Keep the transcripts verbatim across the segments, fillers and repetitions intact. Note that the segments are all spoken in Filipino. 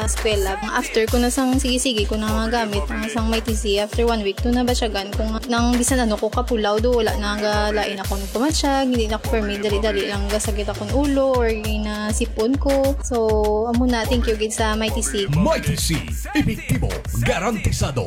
sa eskwela. After ko na sang sige-sige ko na nga gamit ang sang may T C, after one week, to na ba siya gan kung nang bisan ano ko kapulaw do, wala na nga lain ako ng pumatsyag, hindi na ako permit, dali-dali lang gasagit akong ulo or na sipon ko. So, amo na, thank you gid sa may T C. May T C, epektibo, garantisado.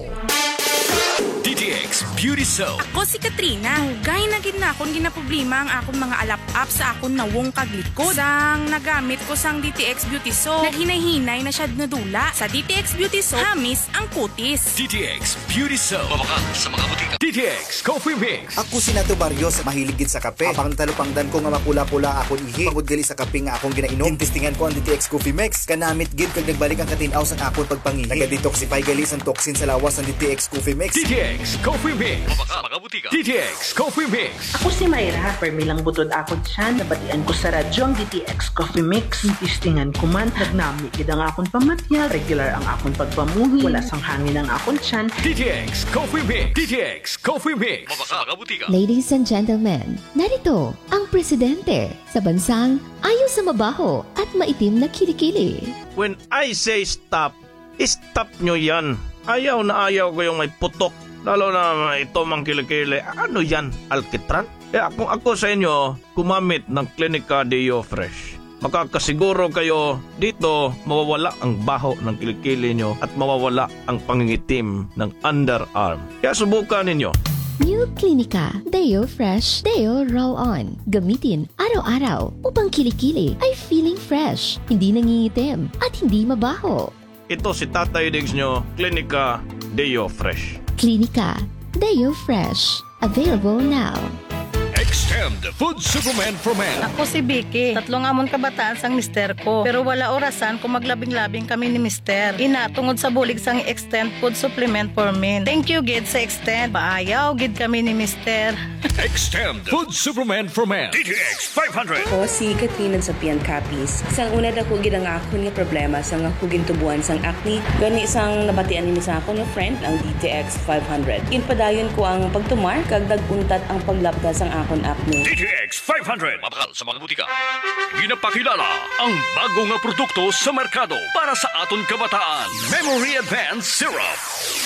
D T X Beauty Soap. Ako si Katrina. Hugay na gid na akong ginaproblema ang akong mga alap-up sa akong nawong kaglikod. Sang nagamit ko sang D T X Beauty Soap, naghinay-hinay na siya nadula. Sa D T X Beauty Soap, hamis ang kutis. D T X Beauty Soap. Mabakal sa mga butika. D T X Coffee Mix. Ako si Nato Barrios, mahiligid sa kape. Apang talupangdan ko nga mapula-pula akong ihi. Pagudgali sa kape nga akong ginainom. Tintistingan ko ang D T X Coffee Mix. Kanamit gid kag nagbalik ang katinaw sa akong pagpangihi. Nagadetoxify gali ang toxin sa lawas ng D T X Coffee Mix. D T X Coffee Mix. Mabakal sa mga butika. D T X Coffee Mix. Ako si Mayra, permilang butod ako dyan, nabatian ko sa radyo ang D T X Coffee Mix. Tistingan ko man, nagnami gid ang akong pamatya, regular ang akong pagpamuhi, wala sang hangin ang akong tiyan. D T X Coffee Mix. D T X Coffee Mix. Mabakal sa mga butika. Ladies and gentlemen, narito ang presidente sa bansang ayaw sa mabaho at maitim na kilikili. When I say stop, stop nyo yan. Ayaw na ayaw ko yung may putok. Lalo na ito mang kilikili. Ano yan? Alkitran? Eh kung ako sa inyo, gumamit ng Clinica Deo Fresh. Makakasiguro kayo dito mawawala ang baho ng kilikili nyo at mawawala ang pangingitim ng underarm. Kaya subukan ninyo. New Clinica Deo Fresh Deo Roll-On. Gamitin araw-araw upang kilikili ay feeling fresh, hindi nangingitim at hindi mabaho. Ito si Tatay Diggs nyo, Clinica Deo Fresh. Clinica Deo Fresh. Available now. Extend Food Superman for Men. Ako si Vicky. Tatlong amon kabataan sang mister ko. Pero wala orasan kung maglabing-labing kami ni mister. Ina, tungod sa bulig sang Extend Food Supplement for Men. Thank you, gid sa Extend. Paayaw, gid kami ni mister. Extend Food Superman for Men. D T X five hundred. Ako si Katrina sa Pian Capis. Sang una dako gid ang akon nga problema sang ako gintubuan sang acne. Gani sang nabatian ni sa akon nga friend ang D T X five hundred. Inpadayon ko ang pagtumar kag daguntat ang paglapda sang akon acne. D T X five hundred. Mabakal sa mga butika. Ginapakilala ang bago nga produkto sa merkado para sa aton kabataan. Memory Advanced Syrup.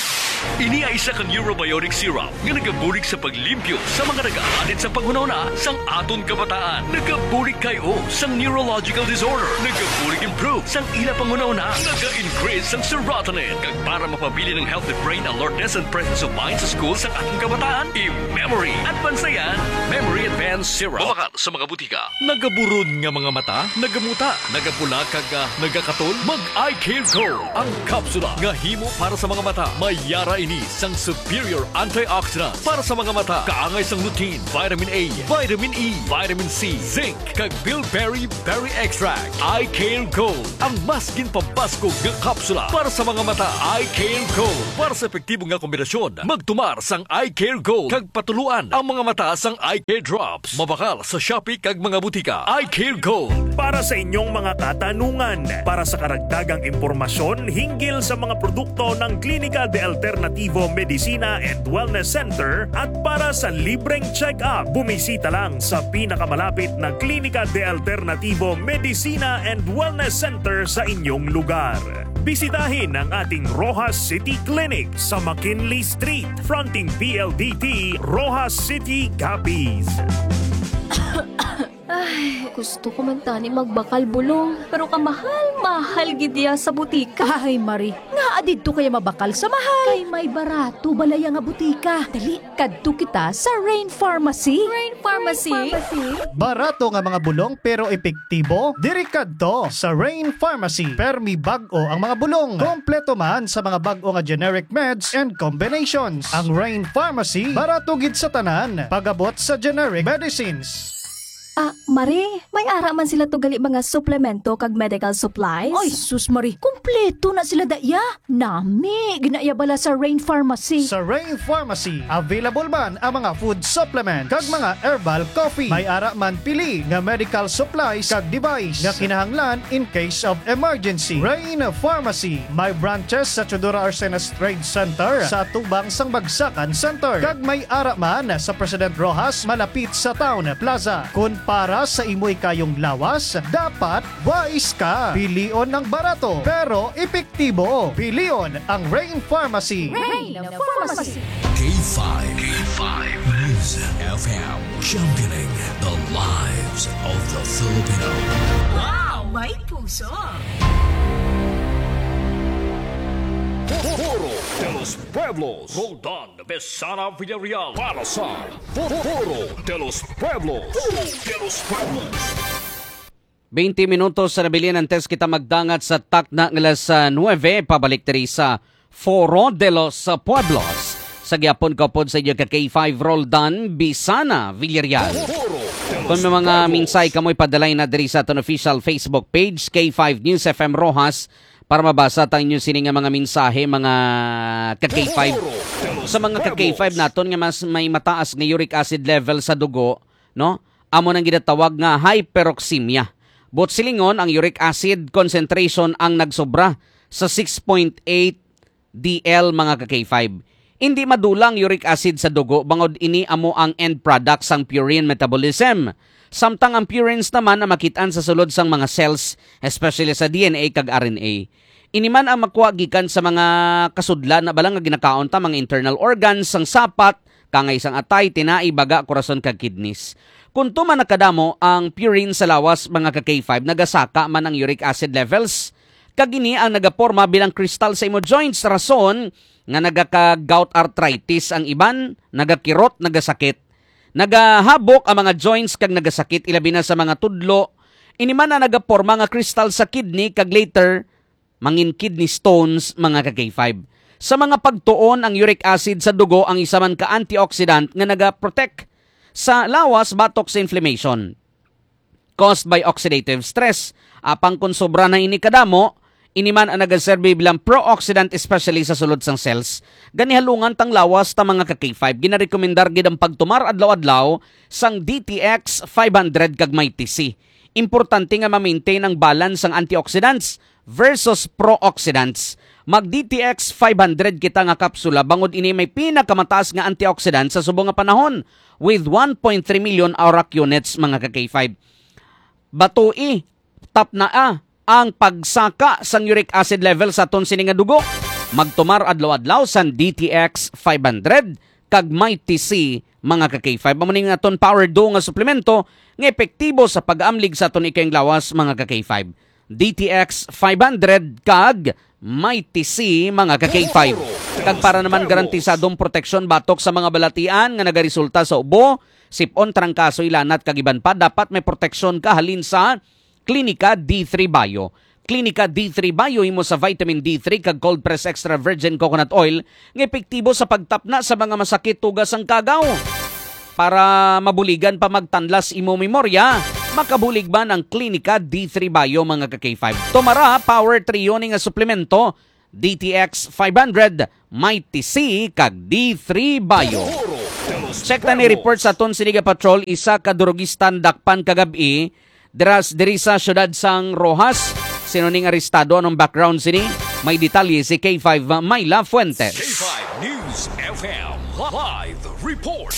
Ini ay isa ka neurobiotic syrup nga nagabulig sa paglimpyo sa mga nag-aalit sa panghunahuna sang aton kabataan. Nagabulig kayo sang neurological disorder. Nagabulig improve sang ila panghunahuna. Naga-increase sang serotonin kag para mapabili ng healthy brain alertness and presence of mind sa school sang aton kabataan. I-memory at bansayan. Memory Advanced Syrup. Mabakal sa mga butika. Nagaburod nga mga mata, nagamuta, nagapula kag uh, nagakaton. Mag-Eye Care Go ang kapsula nga himo para sa mga mata. Mayara ini sang superior antioxidant para sa mga mata. Kaangay sang lutein, vitamin A, vitamin E, vitamin C, zinc, kag bilberry berry extract. Eye Care Gold, ang mas ginpabaskog nga kapsula para sa mga mata. Eye Care Gold, para sa epektibo nga kombinasyon. Magtumar sang Eye Care Gold kag patuluan ang mga mata sang Eye Care Drops. Mabakal sa Shopee kag mga butika. Eye Care Gold. Para sa inyong mga katanungan, para sa karagdagang impormasyon hinggil sa mga produkto ng Clinica de Alternativo Medicina and Wellness Center at para sa libreng check-up, bumisita lang sa pinakamalapit na Clinica de Alternativo Medicina and Wellness Center sa inyong lugar. Bisitahin ang ating Rojas City Clinic sa McKinley Street, fronting P L D T, Rojas City, Capiz. Ay, gusto ko man tani magbakal bulong, pero kamahal-mahal gidya sa butika. Ay, Marie, nga adito kaya mabakal sa mahal. Kay may barato balaya nga butika. Dali, kadto kita sa Rain Pharmacy. Rain Pharmacy? Rain Pharmacy? Barato nga mga bulong pero epektibo? Diri kadto sa Rain Pharmacy. Permi bag-o ang mga bulong. Kompleto man sa mga bag-o nga generic meds and combinations. Ang Rain Pharmacy, barato gid sa tanan. Pagabot sa generic medicines. Ah, Marie, may ara man sila to gali mga suplemento kag medical supplies? Ay, sus Marie, kumpleto na sila daya. Nami, ginaya bala sa Rain Pharmacy. Sa Rain Pharmacy, available man ang mga food supplement kag mga herbal coffee. May ara man pili nga medical supplies kag device nga kinahanglan in case of emergency. Rain Pharmacy, may branches sa Chodora Arsenas Trade Center, sa Tubang Sang Bagsakan Center, kag may ara man sa President Rojas malapit sa Town Plaza. Kun para sa imoy kayong lawas, dapat wais ka. Pilion ng barato, pero pero epektibo. Bilion ang Rain Pharmacy. Rain Pharmacy. K five. K five. News F M. Championing the lives of the Filipino. Wow! May puso! Foro de los Pueblos. Roldan Besana Villarreal para sa Foro de los Pueblos. Foro de los Pueblos. twenty minutos sa nabilin ang test kita magdangat sa takna ng alas nine, pabalik diri sa Foro de los Pueblos. Sa gyapon ka pod sa inyo ka K five Roldan Bisana Villarreal. Kung may mga minsay kamoy padalay na diri sa aton official Facebook page K five News F M Rojas para mabasa tayo nyo sining mga mensahe mga ka K five. Sa mga ka K five naton nga mas may mataas nga uric acid level sa dugo, no? Amo nang ginatawag nga hyperoxemia. Bot silingon ang uric acid concentration ang nagsobra sa six point eight deciliter mga ka K five. Hindi madulang uric acid sa dugo bangod ini amo ang end product sang purine metabolism. Samtang ang purines naman na makitaan sa sulod sang mga cells, especially sa D N A kag R N A. Ini man ang makuha gikan sa mga kasudlan na balang nga ginakaon ta mga internal organs sang sapat, kangay sang atay, tinai, baga, korason kag kidneys. Kung tuman nakadamo ang purine sa lawas mga ka K five, nagasaka man ang uric acid levels. Kagini ang nagaporma bilang kristal sa imo joints, rason nga nagaka-gout arthritis ang iban, nagakirot, nagasakit. Nagahabok ang mga joints kag nagasakit ilabi na sa mga tudlo. Ini man na nagaporma nga kristal sa kidney kag later mangin kidney stones mga ka K five. Sa mga pagtuon ang uric acid sa dugo ang isa man ka antioxidant nga naga-protect sa lawas batok sa inflammation caused by oxidative stress. Apang kung sobra na ini kadamo, ini man ang nagaserbe bilang pro-oxidant especially sa sulod sang cells. Ganihalungan tang lawas ta mga ka K five. Ginarekomendar gid ang pagtumar adlaw-adlaw sang D T X five hundred kag may T C. Importante nga ma-maintain ang balance sang antioxidants versus pro-oxidants. Mag-D T X five hundred kita nga kapsula bangod ini may pinakamataas nga antioxidant sa subong nga panahon with one point three million aurac units mga ka K five. Batui, tap na ah, ang pagsaka sang uric acid level sa aton sini nga dugo. Magtumar adlaw-adlaw sang D T X five hundred kag may T C mga ka K five. Mamuning aton power do nga suplemento nga epektibo sa pag-amlig sa aton ikayang lawas mga ka K five. D T X five hundred kag may T C mga ka K five. Kag para naman garantisadong proteksyon batok sa mga balatian nga nagaresulta sa ubo, sipon, trangkaso, ilanat kag iban pa, dapat may proteksyon ka halin sa Clinica D three Bio. Clinica D three Bio imo sa vitamin D three kag cold press extra virgin coconut oil nga epektibo sa pagtapna sa mga masakit tugas ang kagaw. Para mabuligan pa magtanlas imo memorya, makabulig ba ng Clinica D three Bio mga ka K five. Tomara Power Trio nga suplemento D T X five hundred, may T C kag D three Bio. Check na ni report sa aton Siniga Patrol, isa ka durugistan dakpan kagabi Dras diri sa syudad sang Rojas. Sino ning arestado? Anong background sini? May detalye si K five Mayla Fuentes. K five News F M Live Report.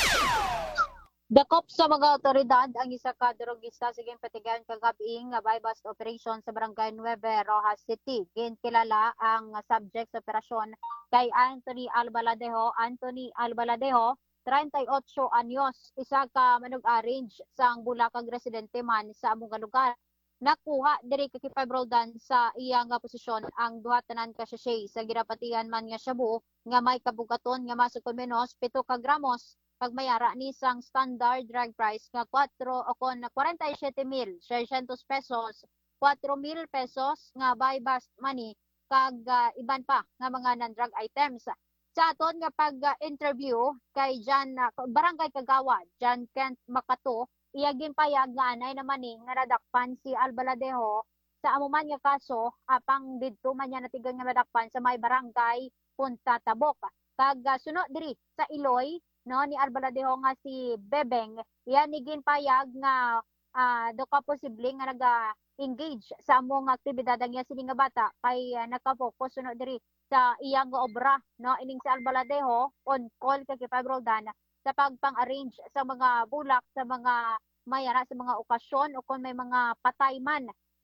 Dakop sa mga otoridad ang isa ka drogista sa patigan kagabi nga bypass operation sa Barangay nueve, Rojas City. Ginkilala ang subject sa operasyon kay Anthony Albaladejo. Anthony Albaladejo, thirty-eight anyos, isa ka manug-arrange sang Bulacag residente man sa among lugar. Nakuha diri kay K five Roldan sa iyang posisyon ang duha tanan ka sachet sa ginapatihan man nga shabu nga may kabugaton nga masuk menos pito ka gramos. Pagmayara ni sang standard drug price nga four o kon forty-seven mil seiscientos pesos, four mil pesos nga buy bust money kag uh, iban pa nga mga non-drug items. Sa aton nga pag-interview uh, kay Jan uh, Barangay Kagawad, Jan Kent Makato, iyagin payag nga anay naman ni nga nadakpan si Albaladejo sa amuman nga kaso apang didto man niya natigang nga nadakpan sa may barangay Punta Tabok. Kag uh, sunod diri sa Iloy no ni Albaladejo nga si Bebeng, iyan igin payag nga uh, do ka posible nga naga-engage sa among aktibidad ang sini nga bata kay uh, naka-focus sunod diri sa iyang obra no ining si Albaladejo on call kay K five Roldan sa pagpang-arrange sa mga bulak sa mga mayara sa mga okasyon o kung may mga patay man no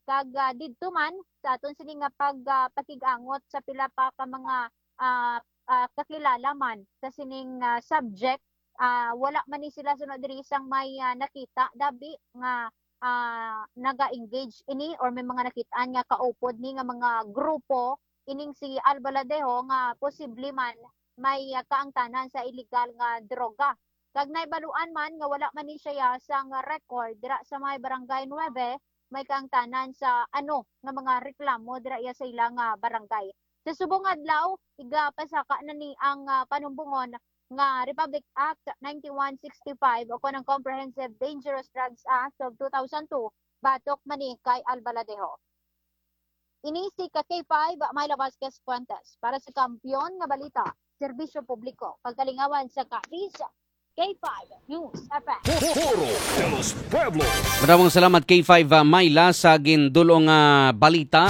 kag uh, didto man sa aton sini nga pag uh, pakigangot sa pila pa ka mga uh, uh, kakilala man sa sining uh, subject, uh, wala man ni sila sunod diri sang may uh, nakita dabi nga uh, naga-engage ini or may mga nakitaan nga kaupod ni nga mga grupo ining si Albaladejo nga posible man may uh, kaangtanan sa illegal nga droga. Kag naibaluan man nga wala man ni siya sang record dira sa may barangay nine, may kaangtanan sa ano nga mga reklamo dira iya sa ilang uh, barangay. Sa subong adlaw iga pasaka na ni ang uh, panumbungon nga Republic Act ninety-one sixty-five o kanang Comprehensive Dangerous Drugs Act of two thousand two batok man ni kay Albaladejo. Ini si K five Myla Vasquez Fuentes para sa Kampiyon nga Balita, Serbisyo Publiko, pagkalingawan sa Kapisa. K five News F M. Foro de los Pueblos. Maraming salamat K five uh, Myla sa gindulong uh, balita.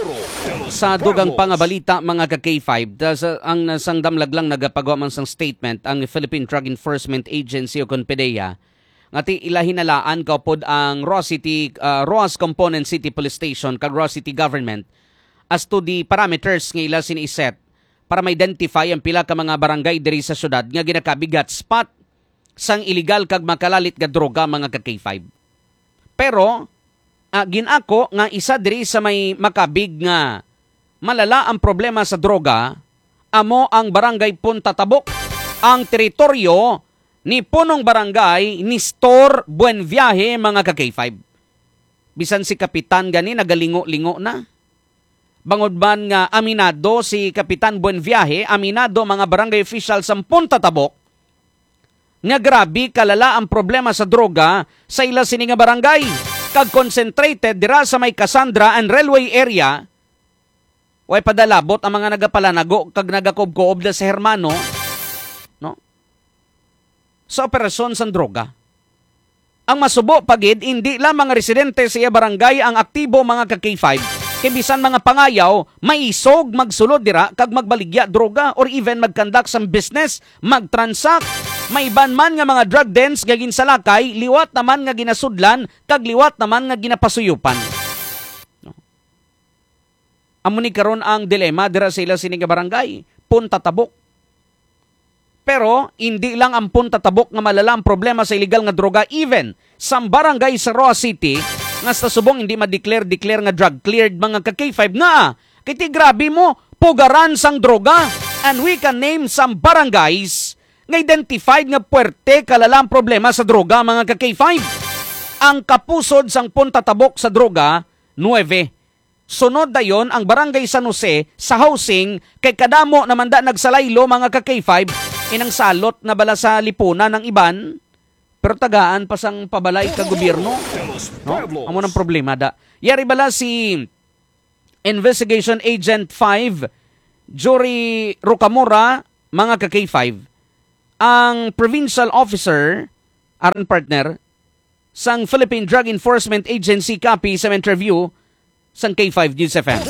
Sa dugang pangabalita mga ka K five, das, uh, ang sang damlag lang nagapagawa man sang statement ang Philippine Drug Enforcement Agency o CONPIDEA ngati ilahinalaan kaupod ang Roa City uh, Roas Component City Police Station kag Roa City Government as to the parameters nga ila siniset para ma-identify ang pila ka mga barangay diri sa syudad nga ginakabigat spot sang illegal kag makalalit nga droga mga ka K five. Pero uh, ginako nga isa diri sa may makabig nga malala ang problema sa droga amo ang barangay Punta Tabok, ang teritoryo ni punong barangay ni Store Buenviaje mga ka K five. Bisan si kapitan gani nagalingo-lingo na. Bangod man nga aminado si Kapitan Buenviaje, aminado mga barangay officials sa Punta Tabok nga grabe kalala ang problema sa droga sa ila sini nga barangay kag concentrated dira sa may Cassandra and Railway area. Way padalabot ang mga nagapalanago kag nagakobkoob na sa hermano no sa operasyon sa droga. Ang masubo pagid hindi lang mga residente sa iya barangay ang aktibo mga ka K five. Kay bisan mga pangayaw, maisog magsulod dira kag magbaligya droga or even magkandak sa business, magtransact. May iban man nga mga drug dens nga ginsalakay, liwat naman nga ginasudlan, kag liwat naman nga ginapasuyupan. No. Amo ni karon ang dilema dira sa ila sini nga barangay, Punta Tabok. Pero hindi lang ang Punta Tabok nga malala ang problema sa illegal nga droga, even sa barangay sa Roa City nga sa subong hindi ma-declare-declare nga drug cleared mga ka K five nga. Kiti grabe mo, pugaran sang droga. And we can name some barangays nga identified nga puwerte kalalang problema sa droga mga ka K five. Ang kapusod sang Punta Tabok sa droga, nine. Sunod dayon ang barangay San Jose sa housing kay kadamo naman da nagsalaylo mga ka K five inang salot na bala sa lipunan ng iban. Pero tagaan pa sang pabalay ka gobyerno. No? Amo ng problema da. Yari bala si Investigation Agent five, Jory Rocamora, mga ka K five, ang provincial officer, aron partner, sang Philippine Drug Enforcement Agency copy sa interview sang K five News F M.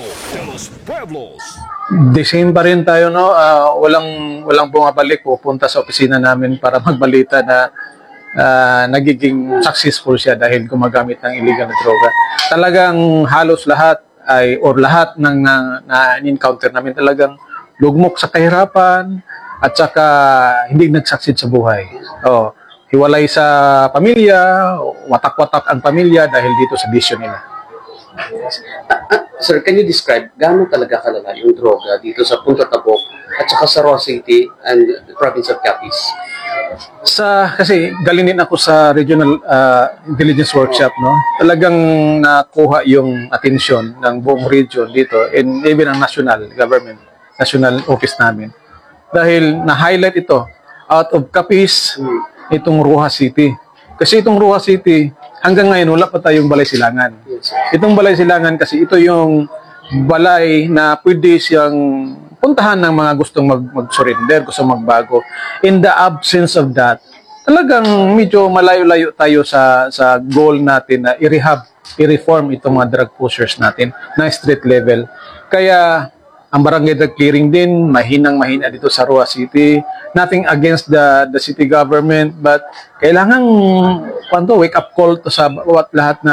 The same pa rin tayo, no? Uh, walang, walang bumabalik, pupunta sa opisina namin para magbalita na Uh, nagiging successful siya dahil gumagamit ng illegal na droga. Talagang halos lahat ay or lahat ng na, na encounter namin talagang lugmok sa kahirapan at saka hindi nagsucceed sa buhay. Oh, hiwalay sa pamilya, watak-watak ang pamilya dahil dito sa bisyo nila. Uh, uh, sir, can you describe gaano talaga kalala yung droga dito sa Punta Tabok at saka sa Roa City and the province of Capiz? Sa kasi galing din ako sa regional uh, intelligence workshop, no. Talagang nakuha yung atensyon ng buong region dito and even ang national government, national office namin. Dahil na-highlight ito out of Capiz, itong Roa City. Kasi itong Roa City hanggang ngayon wala pa tayong balay silangan. Itong balay silangan kasi ito yung balay na pwede siyang puntahan ng mga gustong mag, mag-surrender, gustong magbago. In the absence of that, talagang medyo malayo-layo tayo sa sa goal natin na i-rehab, i-reform itong mga drug pushers natin na street level. Kaya ang barangay drug clearing din, mahinang-mahina dito sa Roa City. Nothing against the the city government, but kailangan kwanto wake up call to sa lahat na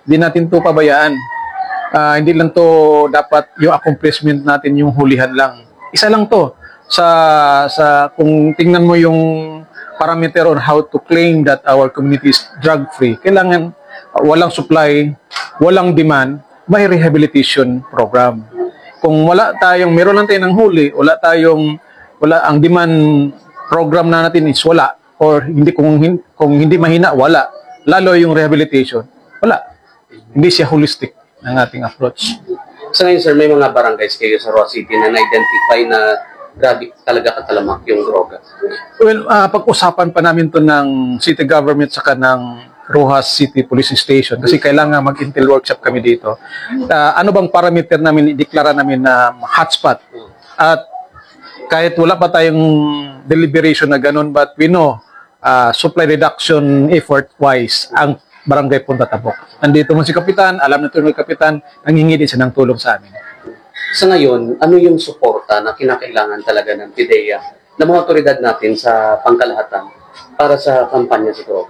Hindi natin to pabayaan. Uh, hindi lang to dapat yung accomplishment natin yung hulihan lang. Isa lang to sa sa kung tingnan mo yung parameter on how to claim that our community is drug free. Kailangan uh, walang supply, walang demand, may rehabilitation program. Kung wala tayong meron lang tayong huli, wala tayong wala ang demand program na natin is wala or hindi kung kung hindi mahina wala. Lalo yung rehabilitation, wala. Hindi siya holistic ng ating approach. Sa ngayon, sir, may mga barangays kayo sa Roa City na na-identify na grabe talaga katalamak yung droga. Well, uh, pag-usapan pa namin to ng city government saka ng Rojas City Police Station kasi kailangan mag-intel workshop kami dito. Uh, ano bang parameter namin, ideklara namin na hotspot? At kahit wala pa tayong deliberation na ganun, but we know uh, supply reduction effort-wise ang Barangay Punta Tabok. Nandito mo si Kapitan, alam na ito ng Kapitan, nangingi din siya ng tulong sa amin. Sa ngayon, ano yung suporta na kinakailangan talaga ng PIDEA ng mga otoridad natin sa pangkalahatan para sa kampanya sa droga?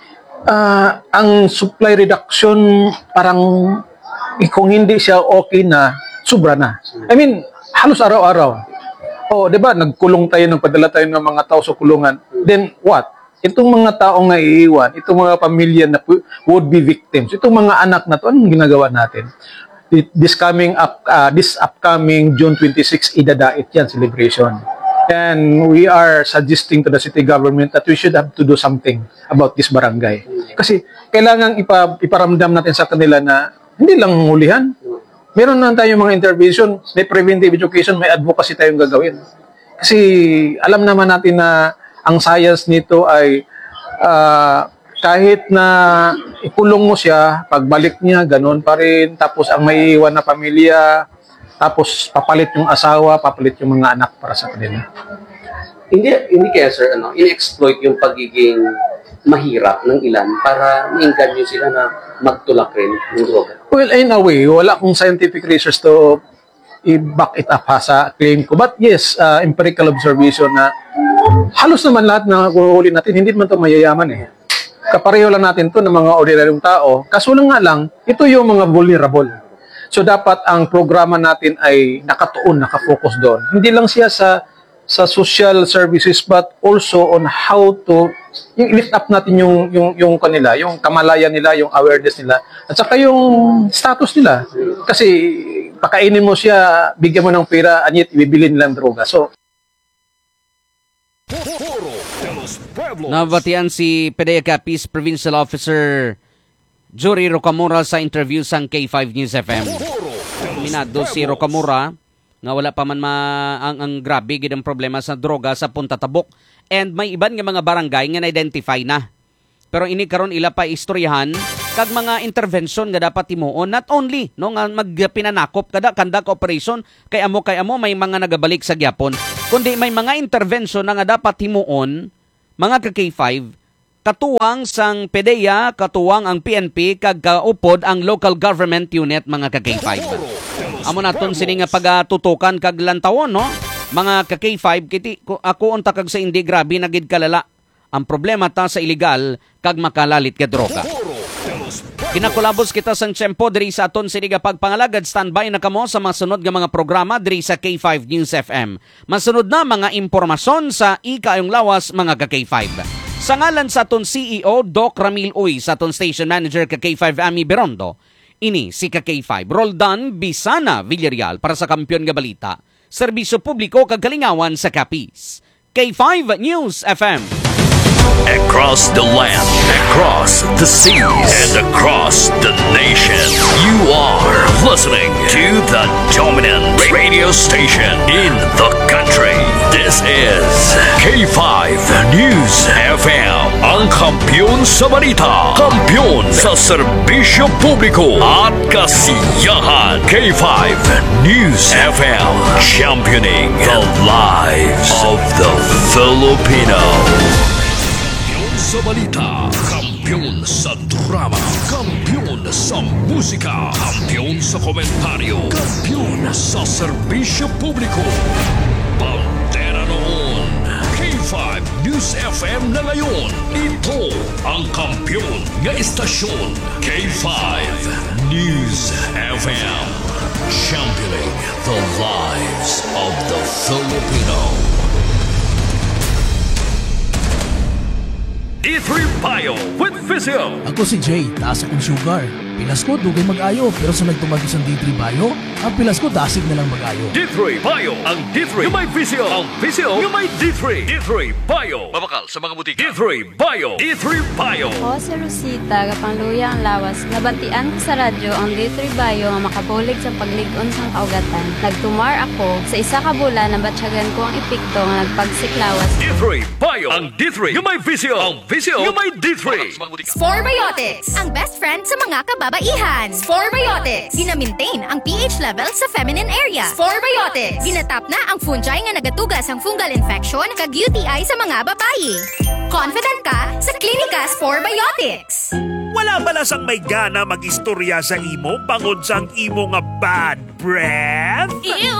Uh, ang supply reduction, parang kung hindi siya okay na, sobra na. I mean, halos araw-araw. O, di ba, nagkulong tayo, nagpadala tayo ng mga tao sa kulungan. Then, what? Itong mga taong naiiwan, itong mga pamilya na would-be victims, itong mga anak na to, anong ginagawa natin? This coming up, uh, this upcoming June twenty-sixth, idadait yan, celebration. And we are suggesting to the city government that we should have to do something about this barangay. Kasi kailangan ipa, iparamdam natin sa kanila na hindi lang hulihan. Meron na tayong mga intervention, may preventive education, may advocacy tayong gagawin. Kasi alam naman natin na ang science nito ay uh, kahit na ikulong mo siya, pagbalik niya, ganun pa rin. Tapos ang may iwan na pamilya, tapos papalit yung asawa, papalit yung mga anak para sa kanila. Hindi hindi kaya, sir, ano, in-exploit yung pagiging mahirap ng ilan para maingganyo sila na magtulak rin ng droga? Well, in a way, wala akong scientific research to i-back it up ha, sa claim ko. But yes, uh, empirical observation na halos naman lahat na kuhuli natin, hindi naman ito mayayaman eh. Kapareho lang natin to ng mga ordinaryong tao. Kaso lang nga lang, ito yung mga vulnerable. So dapat ang programa natin ay nakatuon, nakafocus doon. Hindi lang siya sa sa social services but also on how to yung lift up natin yung yung yung kanila, yung kamalayan nila, yung awareness nila at saka yung status nila. Kasi pakainin mo siya, bigyan mo ng pera, anyit ibibili nilang droga. So nabatian si PIDEA Capiz Provincial Officer Jory Rocamora sa interview sa K five News F M. Minado si Rocamora nga wala pa man ma ang, ang grabe gid ang problema sa droga sa Punta Tabok and may iban nga mga barangay nga na-identify na. Pero ini karon ila pa istoryahan kag mga intervention nga dapat timuon, not only no nga magpinanakop kada kandak operation kay amo kay amo may mga nagabalik sa gyapon, kundi may mga intervention na nga dapat timuon mga ka K five, katuwang sang PIDEA, katuwang ang P N P kag kaupod ang local government unit mga ka K five. Amo naton sini nga pagatutukan kag lantawon no mga ka K five kiti ako unta kag sa hindi grabe na gid kalala ang problema ta sa illegal kag makalalit ka droga. Kinakulabos kita sang tiyempo diri sa aton sini nga pagpangalagad, standby na kamo sa masunod nga mga programa diri sa K five News F M. Masunod na mga impormasyon sa ikayong lawas mga ka K five. Sa ngalan sa aton C E O Doc Ramil Uy, sa aton station manager ka K five Ami Berondo, ini si ka K five Roldan Bisana Villarreal para sa Kampiyon nga Balita, serbisyo publiko kag kalingawan sa Capiz. K five News F M. Across the land, across the seas, and across the nation, you are listening to the dominant radio station in the country. This is K five News F M, ang kampiyon sa balita, kampiyon sa serbisyo publiko at kasiyahan. K five News F M, championing the lives of the Filipino. Sa balita, kampiyon sa drama, kampiyon sa musika, kampiyon sa komentaryo, kampiyon sa serbisyo publiko. Bandera noon, K five News F M na ngayon. Ito ang kampiyon nga istasyon, K five News F M. Championing the lives of the Filipino. D three Bio with Physio. Ako si Jay, taas akong sugar. Pilas ko, dugay mag-ayo. Pero sa nagtumagi sa D three Bio, ang pilas ko, dasig na lang mag-ayo. D three Bio. Ang D three yung may Physio. Ang Physio yung may D three. D three Bio. Mabakal sa mga butika. D three Bio. D three Bio. Ako si Rosita, kapangluya ang lawas. Nabantian ko sa radyo ang D three Bio nga makabulig sa pagligon sang kaugatan. Nagtumar ako sa isa ka bulan na batsyagan ko ang epekto nga nagpagsiklawas. D three Bio. Ang D three yung may Physio. Ang Physio yung may D three. Sporebiotics, ang best friend sa mga kababaihan. Sporebiotics, gina-maintain ang pH level sa feminine area. Sporebiotics, ginatap na ang fungi nga nagatugas ang fungal infection kag U T I sa mga babae. Confident ka sa Klinika Sporebiotics. Wala ba lasang may gana mag-istorya sa imo bangod sang imo nga bad breath? Ew!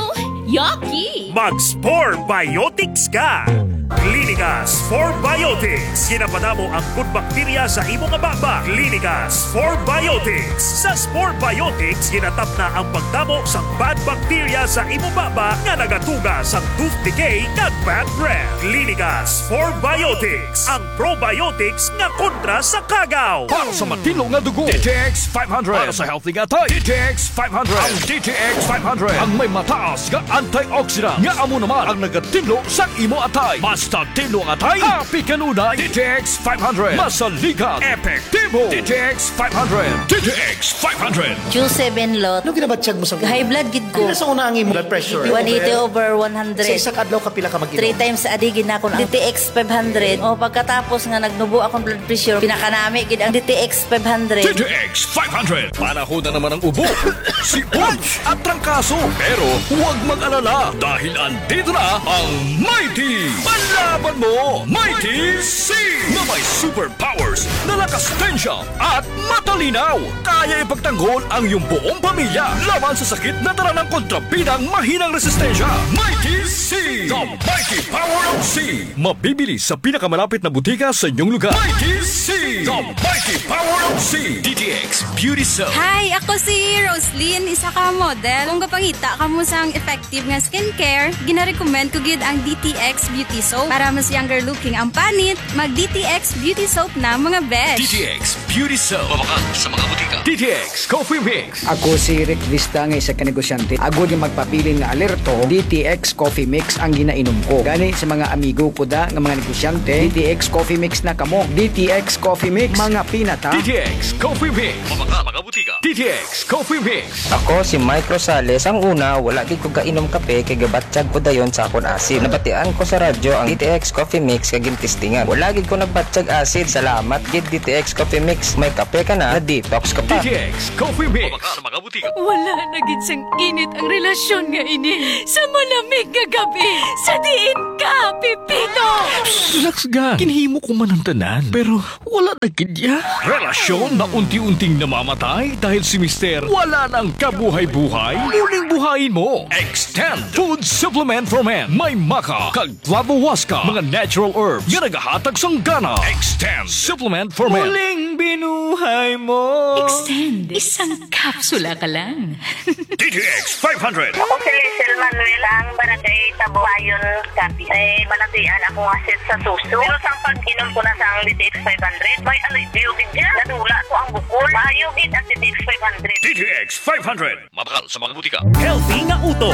Yucky! Mag-Sporebiotics ka! Klinika Sporebiotics. Ginapadamo ang good bacteria sa imong nga baba. Klinika Sporebiotics. Sa Sporebiotics, ginatap na ang pagdamo sa bad bacteria sa imong baba nga nagatuga sa tooth decay kag bad breath. Klinika Sporebiotics. Ang probiotics nga kontra sa kagaw. Para sa matino nga dugo, D T X five hundred. Para sa healthy nga tay, D T X five hundred. Ang D T X five hundred. Ang may mataas nga antioxidant. Nga amo naman ang nagatinlo sa imo atay. Basta tinlo ang atay, happy kanunay. D T X five hundred. Masaligan. Epektibo. D T X five hundred. D T X five hundred. Q seven lot. Ano ginabatsyag mo sa high blood gid ko. Ano sa una ang imo blood pressure? one eighty over one hundred. Sa isang adlaw kapila ka mag-inom? Three times a day gid na ako D T X five hundred. O pagkatapos nga nagnubo akong blood pressure, pinakanami gid ang D T X five hundred. D T X five hundred. Panahon na naman ang ubo, sipon at trangkaso. Pero huwag mag-alala dahil andito na ang Mighty Panlaban mo, Mighty C! Na may superpowers na lakas tensya at matalinaw. Kaya ipagtanggol ang iyong buong pamilya laban sa sakit na dala ng kontrabidang mahinang resistensya. Mighty C! The Mighty Power of C! Mabibili sa pinakamalapit na butika sa inyong lugar. Mighty C! The Mighty Power of C! D T X Beauty Soap. Hi, ako si Roslyn, isa ka model. Kung kapangita ka mo sang effective nga skincare, gina-recommend ko gid ang D T X Beauty Soap. Para mas younger looking ang panit, mag-D T X Beauty Soap na mga besh. D T X Beauty Soap. Mabakan sa mga butika. D T X Coffee Mix. Ako si Rick Vista nga isa ka negosyante. Agod yung magpapili nga alerto, D T X Coffee Mix ang ginainom ko. Gani sa mga amigo ko da nga mga negosyante, D T X Coffee Mix na kamo. D T X Coffee Mix, mga pinata. D T X Coffee Mix. Mabakan mga butika. D T X Coffee Mix. Ako si Mike Rosales. Ang una, wala gid ko kainom kape kay gabatsyag ko dayon sa akon asid. Nabatian ko sa radyo ang D T X Coffee Mix kag testingan. Wala gid ko nagbatsyag acid. Salamat gid D T X Coffee Mix. May kape ka na, na detox ka pa. D T X Coffee Mix. Sa mga butika. Wala na gid sang init ang relasyon nga ini. Sa malamig nga gabi, sa diin ka, Pipito. Relax ga. Kinhimo ko man ang tanan, pero wala na gid ya. Relasyon na unti-unting namamatay dahil si Mister wala nang kabuhay-buhay. Muling buhayin mo. Extend Food Supplement for Men. May maka, kag flavowaska, mga natural herbs nga nagahatag sang gana. Extend Supplement for Men. Muling binuhay mo. Extend. Isang kapsula ka lang. D T X five hundred. Ako si Lizel Manuel, ang barangay Tabuayon, Capiz. Ay malatian akong asit sa suso. Pero sang pag-inom ko na sa ang D T X five hundred, may allergy ugid dyan. Nadula ko ang bukol. Mayugid ang D T X five hundred. D T X five hundred. Mabakal sa mga butika. Healthy nga uto.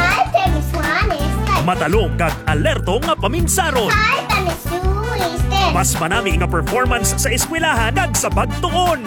Matalong kag alerto nga paminsaron. Mas manami nga performance sa eskwelahan kag sa pagtuon.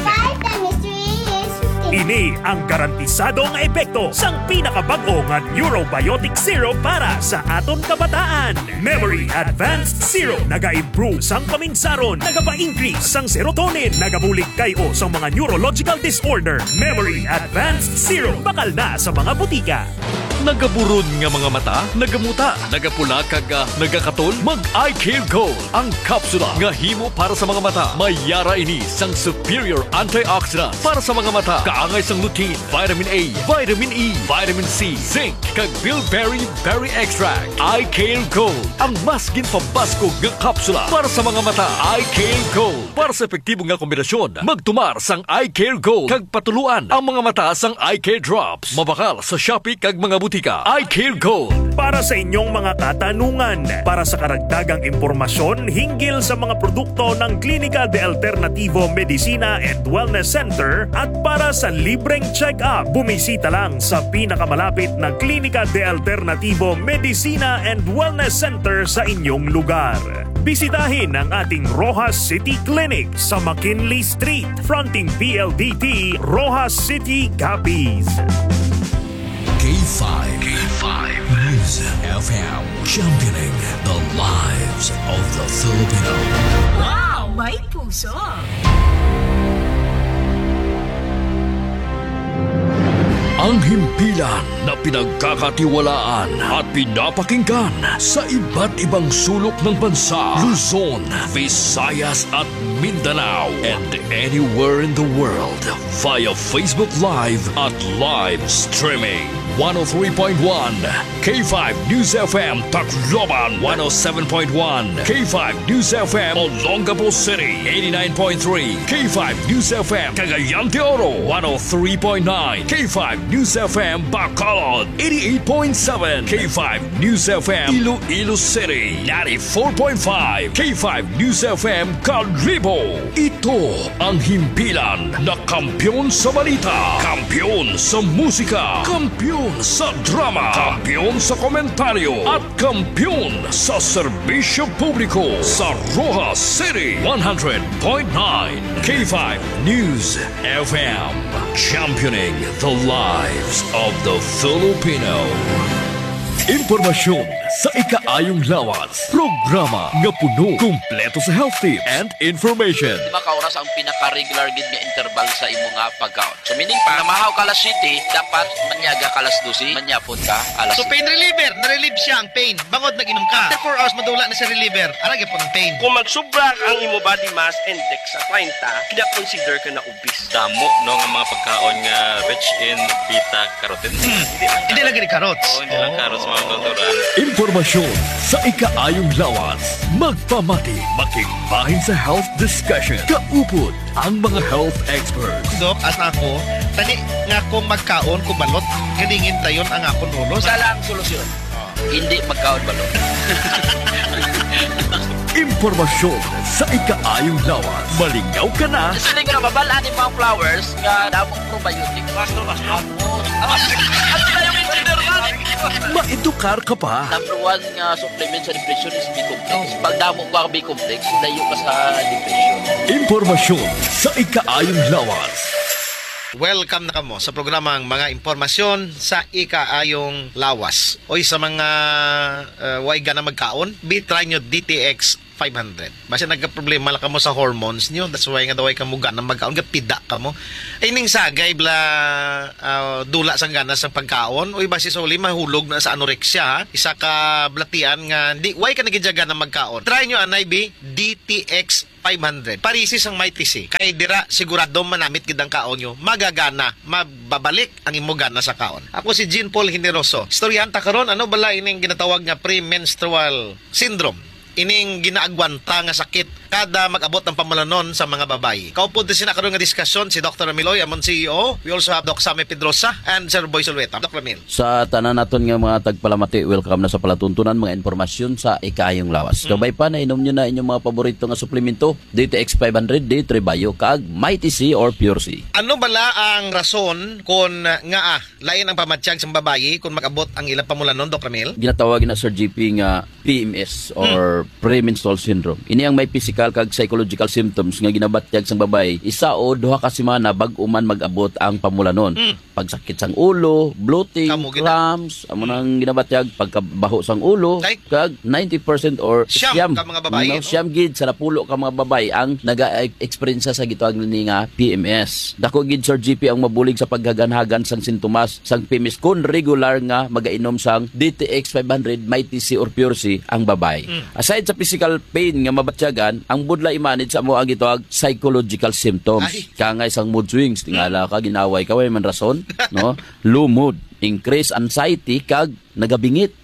Ini ang garantisadong epekto sang pinakabag-o nga Neurobiotic Syrup para sa aton kabataan. Memory Advanced Syrup naga-improve sang paminsaron, nagapa-increase sang serotonin, nagabulig kayo sa mga neurological disorder. Memory Advanced Syrup bakal na sa mga butika. Nagaburod nga mga mata, nagamuta, nagapula kag uh, nagakaton, mag-Eye Care Gold. Ang kapsula nga himo para sa mga mata. Mayara ini sang superior antioxidant para sa mga mata. Kaangay sang lutein, vitamin A, vitamin E, vitamin C, zinc, kag bilberry berry extract. Eye Care Gold, ang mas ginpambaskog nga kapsula para sa mga mata. Eye Care Gold, para sa epektibo nga kombinasyon, magtumar sang Eye Care Gold kag patuluan ang mga mata sang Eye Care Drops. Mabakal sa Shopee kag mga butika. Eye Care Gold. Para sa inyong mga katanungan, para sa karagdagang impormasyon hinggil sa mga produkto ng Klinika de Alternativo Medicina and Wellness Center at para sa libreng check-up, bumisita lang sa pinakamalapit na Klinika de Alternativo Medicina and Wellness Center sa inyong lugar. Bisitahin ang ating Rojas City Clinic sa McKinley Street, fronting P L D T, Rojas City, Capiz. K five. K five. News F M. Championing the lives of the Filipino. Wow! May puso! Ang himpilan na pinagkakatiwalaan at pinapakinggan sa iba't ibang sulok ng bansa, Luzon, Visayas at Mindanao, and anywhere in the world via Facebook Live at live streaming. one oh three point one K five News F M Tacloban, one oh seven point one K five News F M Olongapo City, eighty-nine point three K five News F M Cagayan de Oro, one oh three point nine K five News F M Bacolod, eighty-eight point seven K five News F M Iloilo City, ninety-four point five K five News F M Calibo. Ito ang himpilan na kampyon sa balita, kampyon sa musika, kampyon sa drama, kampyon sa komentaryo, at kampyon sa serbisyo publiko sa Rojas City, one hundred point nine K five News F M. Championing the lives of the Filipino. Impormasyon sa ikaayong lawas. Programa nga puno, kumpleto sa health tips and information. Lima ka oras ang pinaka-regular gid nga interval sa imo nga pagkaon. So meaning pa, namahaw ka alas siyete, dapat manyaga ka alas dose, manyapon ka alas So pain reliever, na-relieve siya ang pain. Bangod nag-inom ka. After four hours, madula na sa reliever. Aragay po ng pain. Kung magsubra ang imo body mass index sa thirty, kina-consider ka na obese. Damo no nga mga pagkaon nga rich in beta-carotene. Hmm. Hindi lang gani carrots. Oo, hindi lang carrots mga doktoran. Impormasyon sa ikaayong lawas. Magpamati, makikbahin sa health discussion. Kaupod ang mga health experts. Dok, as ako, tani nga kung magkaon ko balot, ganingin tayon ang akong ulo. Sala ang solusyon. Oh. Hindi magkaon balot. Impormasyon sa ikaayong lawas. Malingaw ka na. Siling nga babalaan yung mga flowers nga damong probiotic. Basta, basta. Ang sila yung engineer man. Maedukar ka pa. Number one nga supplement sa depression is B-complex. Pag damo ka B-complex, layo ka sa depression. Impormasyon sa ikaayong lawas. Welcome na kamo sa programang mga impormasyon sa ikaayong lawas. Oy, sa mga uh, way na magkaon, bitry nyo D T X five hundred. Basta nagka-problema lang kamo sa hormones nyo. That's why nga daw ay kamuga na magkaon. Kapida kamo. Ay ning sagay, bla uh, dula sang ganas sa pagkaon. Oy, basi soli mahulog na sa anorexia. Ha? Isa ka blatian nga, di, why ka nagidyaga na magkaon. Try nyo, anay, B, D T X five hundred. Parisis ang may tisi. Kay dira sigurado manamit gid ang kaon nyo. Magagana, mababalik ang imo gana sa kaon. Ako si Jean Paul Generoso. Storyanta karon, ano bala ining ginatawag nga premenstrual syndrome? Ining ginaagwanta nga sakit kada mag-abot ng pamulanon sa mga babae. Kaupod din sina karon nga diskusyon si Doctor Ramiloy, amon C E O. We also have Doc Sammy Pedrosa and Sir Boy Solweta. Doctor Ramil. Sa tanan naton nga mga tagpalamati, welcome na sa palatuntunan mga informasyon sa ikaayong lawas. Mm. Kabay pa na inom nyo na inyong mga paborito nga suplemento, D T X five hundred, D three Bio, kag Mighty C or Pure C. Ano bala ang rason kung nga ah, lain ang pamatsyag sa babae kung mag-abot ang ilang pamulanon, Doctor Ramil? Ginatawag na Sir G P nga P M S or mm. premenstrual syndrome. Ini ang may physical physical kag psychological symptoms nga ginabatyag sang babay, isa o duha ka semana bag-o man mag-abot ang pamulanon. Mm. Pagsakit sang ulo, bloating, cramps, amo nang ginabatyag pagkabaho sang ulo, kag ninety percent or Siyam ka mga babae, no? no? Siyam gid sa napulo ka mga babae ang naga-experience sa gitawag ni nga P M S. Dako gid Sir G P ang mabulig sa paghaganhagan sang sintomas sang P M S kun regular nga magainom sang D T X five hundred, Mighty C or Pure C ang babae. Mm. Aside sa physical pain nga mabatyagan, ang budla imanid sa mo ang gitawag psychological symptoms. Kangay sang mood swings, tingala ka ginaway ka way man rason, no? Low mood, increase anxiety kag nagabingit.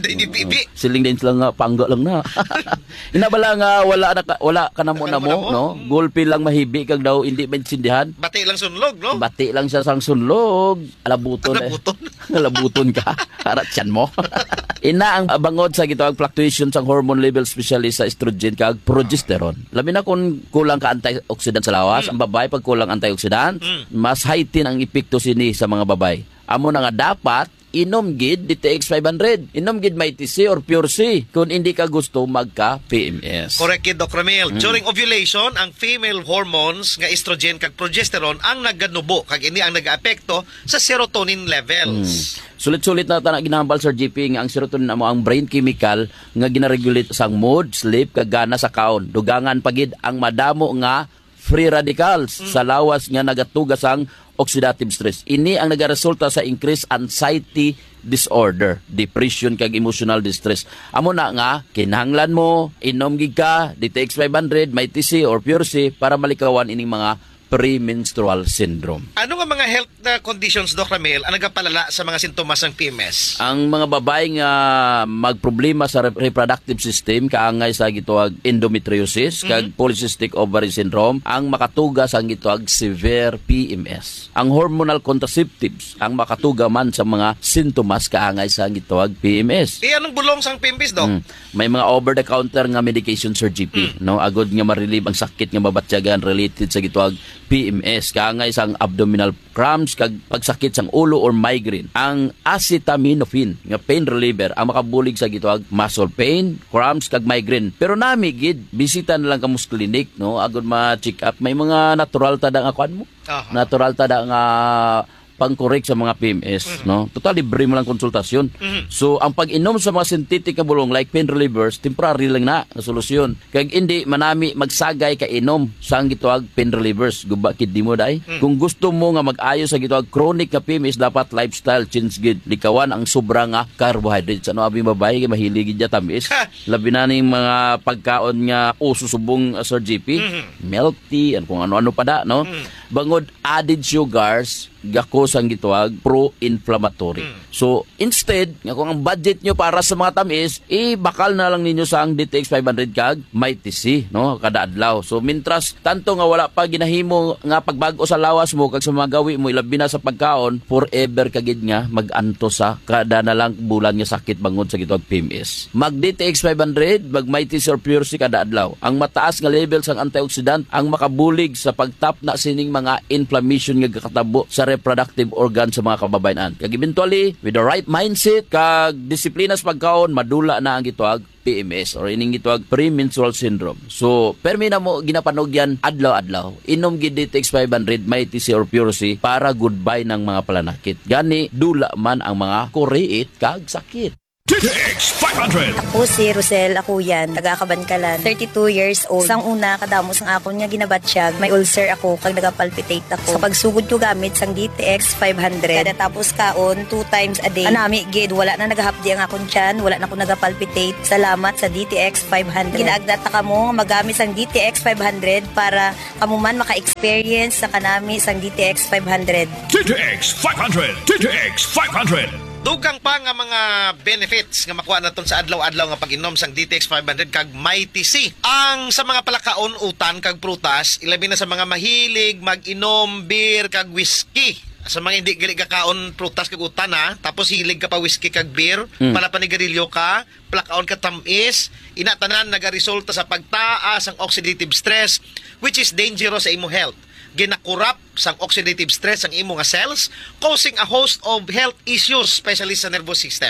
Siling din lang nga pangga lang na. Inabala nga wala na ka, wala ka na mo na mo, no? Gulpi lang mahibi kag daw hindi maintindihan. Bati lang sunlog, no? Bati lang siya sang sunlog. Alabuton. Alabuton. Eh. Alabuton ka. Harat siyan mo. Ina ang bangod sa gitawag fluctuation sang hormone level specialist sa estrogen kag progesterone. Labi na kung kulang ka antioxidant sa lawas, mm. ang babae pag kulang antioxidant, mm. mas heighten ang epekto sini sa mga babae. Amo na nga dapat inom gid D T X five hundred. Inom gid Mighty C or Pure C kung hindi ka gusto magka P M S. Correct kid, Doc Ramil. Mm. During ovulation, ang female hormones nga estrogen kag progesterone ang naganubo kag ini ang nagaapekto sa serotonin levels. Mm. Sulit-sulit na ta na ginambal Sir G P nga ang serotonin amo ang brain chemical nga ginaregulate sang mood, sleep kag gana sa kaon. Dugangan pagid ang madamo nga free radicals mm. sa lawas nga nagatugas ang oxidative stress. Ini ang nagaresulta sa increased anxiety disorder, depression kag emotional distress. Amo na nga kinahanglan mo inom gid ka D T X five hundred, Mighty C or Pure C para malikawan ining mga premenstrual syndrome. Ano nga mga health na conditions, Doc Ramil, ang nagapalala sa mga sintomas ng P M S? Ang mga babae nga magproblema sa reproductive system kaangay sa gituag endometriosis kag mm-hmm. polycystic ovary syndrome ang makatuga sa gituag severe P M S. Ang hormonal contraceptives ang makatuga man sa mga sintomas kaangay sa gituag P M S. E anong bulong sang P M S, Doc? Mm. May mga over-the-counter nga medication, Sir G P, mm. no? Agod nga ma-relieve ang sakit nga mabatyagan related sa gituag P M S, kaangay sang abdominal cramps kag pagsakit sang ulo or migraine. Ang acetaminophen nga pain reliever ang makabulig sa gituag muscle pain, cramps kag migraine. Pero nami gid bisita na lang kamo sa clinic, no, agud ma-check up. May mga natural tada nga kuan mo. Uh-huh. Natural tada nga pang-correct sa mga P M S, mm-hmm. no? Total libre mo lang konsultasyon. Mm-hmm. So ang pag-inom sa mga synthetic na bulong like pain relievers, temporary lang na na solusyon. Kag hindi manami magsagay ka inom sa ang gituag pain relievers. Guba kid di mo dai. Mm-hmm. Kung gusto mo nga mag-ayo sa gituag chronic na P M S, dapat lifestyle change gid. Likawan ang sobra nga carbohydrates. Ano abi babae kay mahilig gid tamis. Labi na ning mga pagkaon nga uso subong uh, Sir G P, mm-hmm. milk tea, kung ano-ano pa da, no? Mm-hmm. Bangod added sugars gako sang gituag pro-inflammatory. Mm. So, instead, nga kung ang budget nyo para sa mga tamis, eh, bakal na lang ninyo sa ang D T X five hundred kag Mighty C, no? Kada adlaw. So, mintras, tanto nga wala pa ginahimo nga pagbago sa lawas mo, kag sa mga gawi mo, ilabi na sa pagkaon, forever kagid nga mag-anto sa kada na lang bulan nga sakit bangod sa gituag P M S. Mag D T X five hundred, mag Mighty C or Pure C kada adlaw. Ang mataas nga level sang antioxidant ang makabulig sa pagtap na sining mga inflammation nga katabo sa reproductive organ sa mga kababayan. Kag eventually, with the right mindset, kag disiplina sa pagkaon, madula na ang gituag P M S or ining gituag premenstrual syndrome. So, permi na mo ginapanog yan adlaw-adlaw. Inom gid D T X five hundred, Mighty C or Pure C para goodbye ng mga palanakit. Gani, dula man ang mga kuriit kag sakit. D T X five hundred. Ako si Rosel Akuyan, taga-Kabankalan, thirty-two years old. Sang una, kadamos ang akon nga ginabatsyag, may ulcer ako, kag nagapalpitate ako. Sa pagsugod ko gamit sang D T X five hundred, kada tapos kaon, two times a day. Anami, gid, wala na nagahapdi ang akon tiyan, wala na ako nagapalpitate. Salamat sa D T X five hundred. Ginaagdat ta kamo magamit sang D T X five hundred para kamo man maka-experience sa kanami sang D T X five hundred. D T X five hundred. D T X five hundred. Dugang pa nga mga benefits nga makuha naton sa adlaw-adlaw nga pag-inom sang D T X five hundred kag Mighty C. Ang sa mga palakaon, utan kag prutas, ilabi na sa mga mahilig mag-inom beer kag whiskey. Sa mga hindi gali kakaon prutas kag utan ha, tapos hilig ka pa whiskey kag beer, hmm. pala panigarilyo ka, plakaon ka tamis, inatanan nagaresulta sa pagtaas ang oxidative stress which is dangerous sa imo health. Ginakurap sang oxidative stress ang imo nga cells, causing a host of health issues, especially sa nervous system.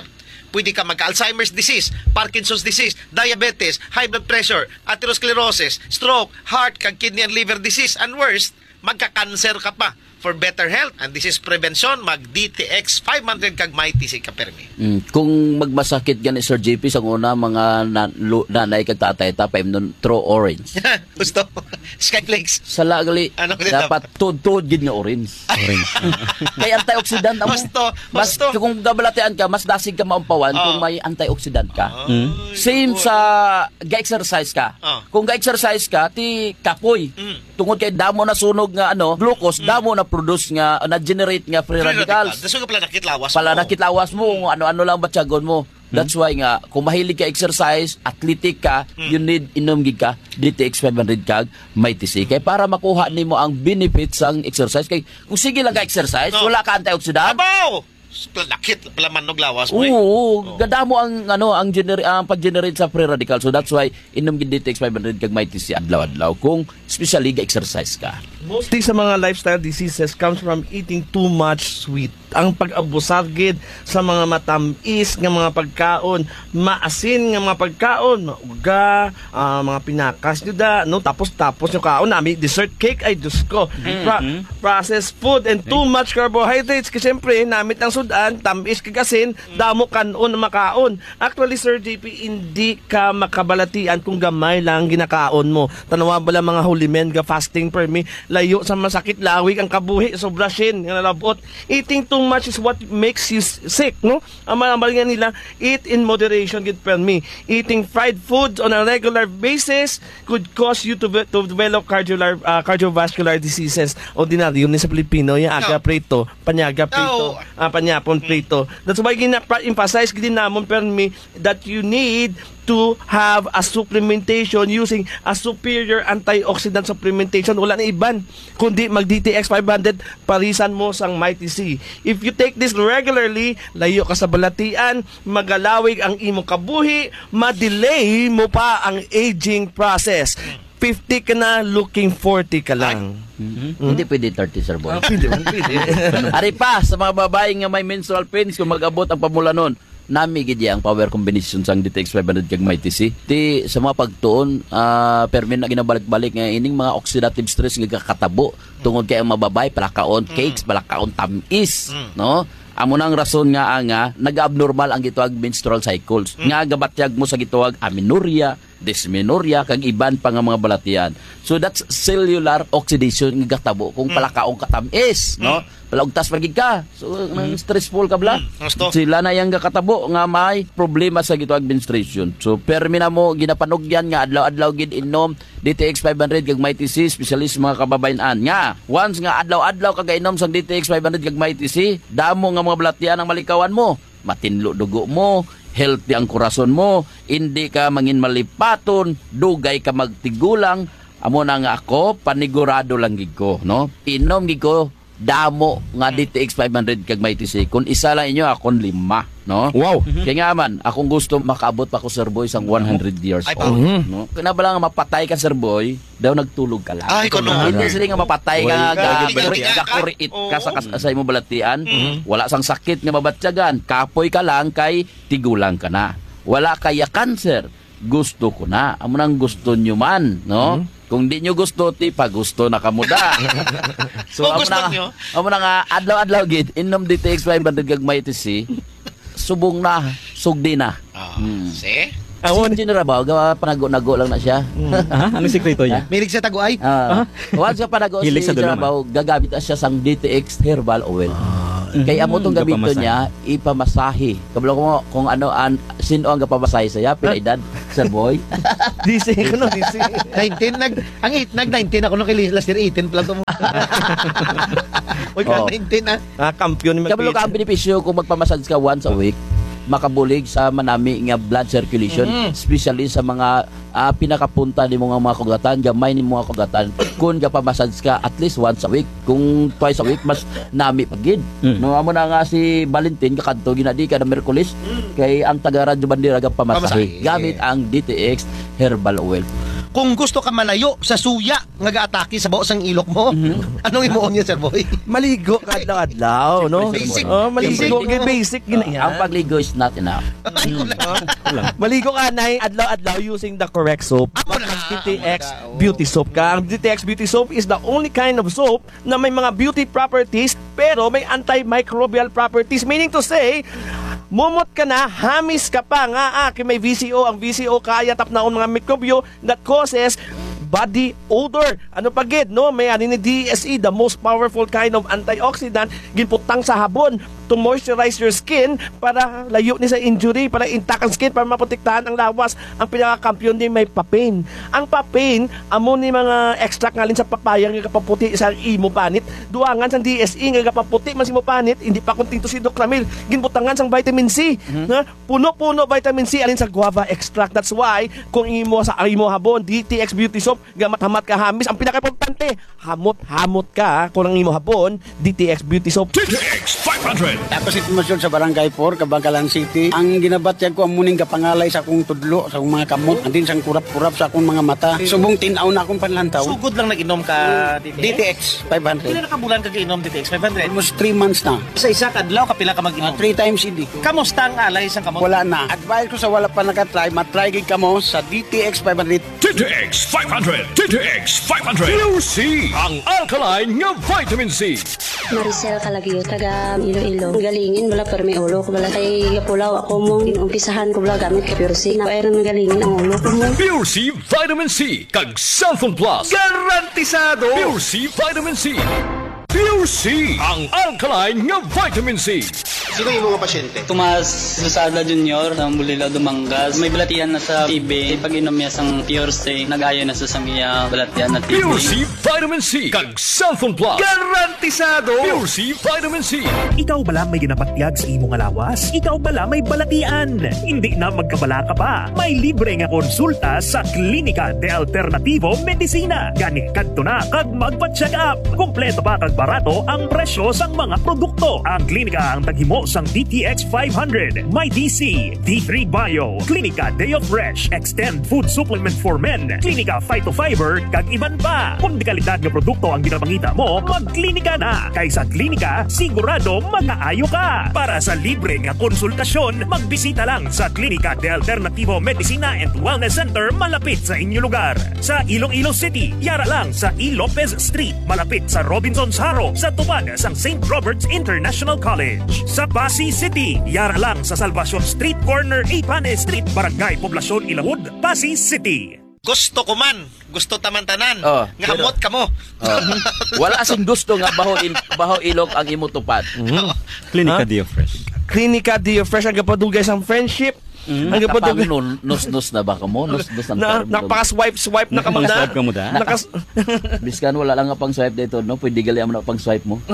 pwede ka magka-Alzheimer's disease, Parkinson's disease, diabetes, high blood pressure, atherosclerosis, stroke, heart, kag kidney and liver disease, and worst, magka-cancer ka pa. For better health, and this is prevention, mag-D T X five hundred kag Mighty si kapermi. Mm, kung magmasakit gani Sir J P sa una mga na, lu, nanay kag tatay tapay nun throw orange. Gusto? Skyflakes. Sa lagali Ano ko din dapat tuod-tuod gid nga orange. Orange. Kay antioxidant amo. Gusto, Mas gusto. kung gabalatean ka mas dasig ka maumpawan Oh. kung may antioxidant ka. Mm. Same sa ga-exercise ka. Oh. Kung ga-exercise ka ti kapoy. Mm. Tungod kay damo na sunog nga ano, glucose, damo na produce nga na generate nga free, Free radicals. radical. Daso ka pala nakitlawas Pala mo. nakitlawas mo kung ano-ano lang batyagon mo. That's why nga kung mahilig ka exercise, athletic ka, you need inom gid ka D T X five hundred kag Mighty C. Kay para makuha nimo ang benefits sang exercise kay kung sige lang ka exercise, No. wala ka antioxidant. Abaw! Nakit pala manog lawas mo. eh. Oo, gadamo ang ano ang gener ang pag-generate sa free radical. So that's why inom gid D T X five hundred kag Mighty C adlaw-adlaw kung especially ga exercise ka. Mostly sa mga lifestyle diseases comes from eating too much sweet. Ang pag-abusar gid sa mga matamis nga mga pagkaon, maasin nga mga pagkaon, mauga, ah, mga pinakas nyo da, no? Tapos tapos yung kaon nami dessert cake ay Diyos ko. Pra- processed food and too much carbohydrates kasi syempre namit ang sudan, tamis kagasin, damo kanon na makaon. Actually Sir J P, hindi ka makabalatian kung gamay lang ginakaon mo. Tanawa bala mga holy men ga fasting per me, layo sa masakit lawig ang kabuhi sobra sin nga nalabot. Eating too much is what makes you sick, no? Ang malamal nga nila, eat in moderation gid per me. Eating fried foods on a regular basis could cause you to, to develop cardiovascular uh, cardiovascular diseases. Ordinaryo ni sa Pilipino yung aga prito, panyaga prito, No. uh, panyapon prito. That's why gina-emphasize gid namon per me that you need to have a supplementation using a superior antioxidant supplementation. Wala na iban kundi mag D T X five hundred parisan mo sang Mighty C. If you take this regularly, layo ka sa balatian, magalawig ang imong kabuhi, ma-delay mo pa ang aging process. fifty ka na, looking forty ka lang. Mm-hmm. Hindi pwede thirty, Sir Boy. Ah, pwede, pwede. Ari pa, sa mga babae nga may menstrual pains, kung mag-abot ang pamulanon, nami gid ang power combination sang D T X five hundred kag Mighty C. Ti sa mga pagtuon, uh, permin na ginabalik-balik nga ining mga oxidative stress nga kakatabo tungod kay ang mababay palakaon cakes, palakaon tamis, no? Amo nang rason nga nga nag-abnormal ang gituag menstrual cycles. Nga gabatyag mo sa gituag amenorrhea, dysmenorrhea kag iban pa nga mga balatian. So that's cellular oxidation nga gatabo kung palakaong katamis, no? Palagtas pagig ka. So nang stressful ka bla. Sila na yang katabo nga may problema sa gituag menstruation. So permi na mo ginapanugyan nga adlaw-adlaw gid inom D T X five hundred kag Mighty C, specialist mga kababayan-an. Nga once nga adlaw-adlaw kag inom sang D T X five hundred kag Mighty C, damo nga mga balatian ang malikawan mo. Matinlo dugo mo, healthy ang kurason mo, hindi ka mangin malipaton, dugay ka magtigulang. Amo na nga ako, panigurado lang gid ko, no? Inom gid ko damo nga D T X five hundred kag Mighty C. Kung isa lang inyo, akong lima, no? Wow. Kaya nga man, akong gusto makaabot pa ko, Sir Boy, sang one hundred years Ay, old, pa. no? Kaya ba lang mapatay ka, Sir Boy, daw nagtulog ka lang. Ay, kuno. Hindi sila nga mapatay ka nga, Well, ga- gakuriit ka sa, sa imong balatian. Wala sang sakit nga mabatyagan. Kapoy ka lang kay tigulang ka na. Wala kaya cancer. Gusto ko na. Amo nang gusto nyo man, no? Kung di nyo gusto, ti pa gusto na kamuda. So, Kung amo gusto na, nyo. amo na nga, adlaw-adlaw gid, inom D T X five hundred kag Mighty C, subong na, sugdi na. Hmm. See? Awon si General ba, gawa panago-nago lang na siya. Ah, anong sekreto niya? Milig sa taguay. Ah, once ka panago si Hilig sa General dulong, ba, gagamit na siya sang D T X herbal oil. Kaya amo tong Mm, gamito gapamasahe. niya, ipamasahe. Kabalo ko kung ano an sino ang gapamasahe saya, pila edad, Sir Boy. D C ko no, D C. nineteen nag ang eight nag nineteen ako no kay last year eighteen pala to mo. Oy ka Oh. nineteen ah. Ah, kampiyon ni Kabalo ka ang benepisyo kung magpamassage ka once a week, makabulig sa manami nga blood circulation, Mm. especially sa mga ah, pinakapunta ni mga mga kugatan, gamay ni mga kugatan. Kung gapamassage ka at least once a week, kung twice a week mas nami pagid. No amo na nga si Valentin kakadto ginadi ka na Miyerkules kay ang taga Radyo Bandera gapamasahe Pamasahe. gamit ang D T X herbal oil. kung gusto ka malayo sa suya nga gaatake sa baos ang ilok mo, anong imuon niya, Sir Boy? Maligo kadlaw-adlaw, no? Basic. Oh, maligo Basic. basic, basic gina yan. Ang pagligo is not enough. Maligo ka na adlaw-adlaw using the correct soap. D T X Beauty Soap ka. Ang D T X Beauty Soap is the only kind of soap na may mga beauty properties pero may antimicrobial properties. Meaning to say, mumot ka na, hamis ka pa nga, ah, kay may V C O. Ang V C O kaya tap na mga mikrobyo that causes body odor. Ano pa gid, no? May ani ni D S E, the most powerful kind of antioxidant, ginputang sa habon to moisturize your skin para layo ni sa injury, para intact ang skin, para maprotektahan ang lawas. Ang pinaka-kampiyon din may papain. Ang papain, amo ni mga extract ngalin sa papaya nga kapaputi sa imo panit. Duangan sa D S E nga kapaputi man si mo panit, hindi pa kunting to si Doc Ramil. Ginbutangan sang vitamin C. Mm-hmm. Na puno-puno vitamin C alin sa guava extract. That's why kung imo sa imo habon, D T X Beauty Soap, gamat-hamat ka hamis, ang pinaka-importante, hamot-hamot ka kung ang imo habon, D T X Beauty Soap. D T X five hundred. Ako si Tumasyon sa Barangay four, Kabangkalan City. Ang ginabatyag ko ang muning kapangalay sa akong tudlo, sa akong mga kamot, andin sang kurap-kurap sa akong mga mata. Subong tinaw na akong panlantaw. Sugod lang nag-inom ka D T X five hundred. Pila na kabulan ka inom D T X five hundred? Almost three months na. Sa isa kadlaw kapila ka mag-inom? Uh, three times hindi. Kamusta ang alay sang kamot? Wala na. Advice ko sa wala pa nakatry, matry gid kamo sa D T X five hundred. D T X five hundred. D T X five hundred. Pure C. Ang alkaline nga vitamin C. Maricel Calagio, taga Iloilo. Galingin, wala pero may ulo ko. Wala kay Gapulaw ako mong inumpisahan ko wala gamit ka Pure C. Na pero galingin ang ulo ko mong. Pure C Vitamin C. Kag Cellphone Plus. Garantisado! Pure C Vitamin C. Pure C. Ang alkaline nga vitamin C. Sino yung mga pasyente? Tomas Lusada Junior sa Bulila Dumangas. May balatian na sa T B. Pag inom niya sang Pure C, nag-ayo na sa sangya balatian na T B. Pure C Vitamin C. Kag Cellphone Plus. Garantisado! Pure C Vitamin C. Ikaw bala may ginapatyag sa imong lawas? Ikaw bala may balatian? Hindi na magkabala ka pa. May libre nga konsulta sa Klinika de Alternativo Medicina. Gani kadto na kag magpa-check up. Kompleto pa kag barato ang presyo sang mga produkto. Ang klinika ang taghimo sang D T X five hundred, My D C, D three Bio, Klinika Deo Fresh, Extend Food Supplement for Men, Klinika Phytofiber, kag iban pa. Kung di kalidad nga produkto ang ginapangita mo, magklinika na. Kaysa klinika, sigurado makaayo ka. Para sa libre nga konsultasyon, magbisita lang sa Klinika de Alternativo Medicina and Wellness Center malapit sa inyo lugar. Sa Iloilo City, yara lang sa E. Lopez Street, malapit sa Robinson's Haro, sa tubad sang Saint Robert's International College. Sa Pasig City, yara lang sa Salvacion Street, corner Ipane Street, Barangay Poblacion Ilahud, Pasig City. Gusto ko man, gusto taman-tanan, Oh, nga pero- hamot ka mo. Oh. Wala sing gusto nga baho il, baho ilok ang imo tupad. Klinika Ha? Dio Fresh. Klinika Dio Fresh ang kapadugay sang friendship. Mm, Ang Kapag kapadugay. nun- nus-nus na ba ka mo? Nus-nus ang Na, term. nakapaka-swipe-swipe na ka mo na. Nakapang-swipe ka mo da? Nakas... Biskan wala lang nga pang swipe dito, no? Pwede gali mo na pang swipe mo.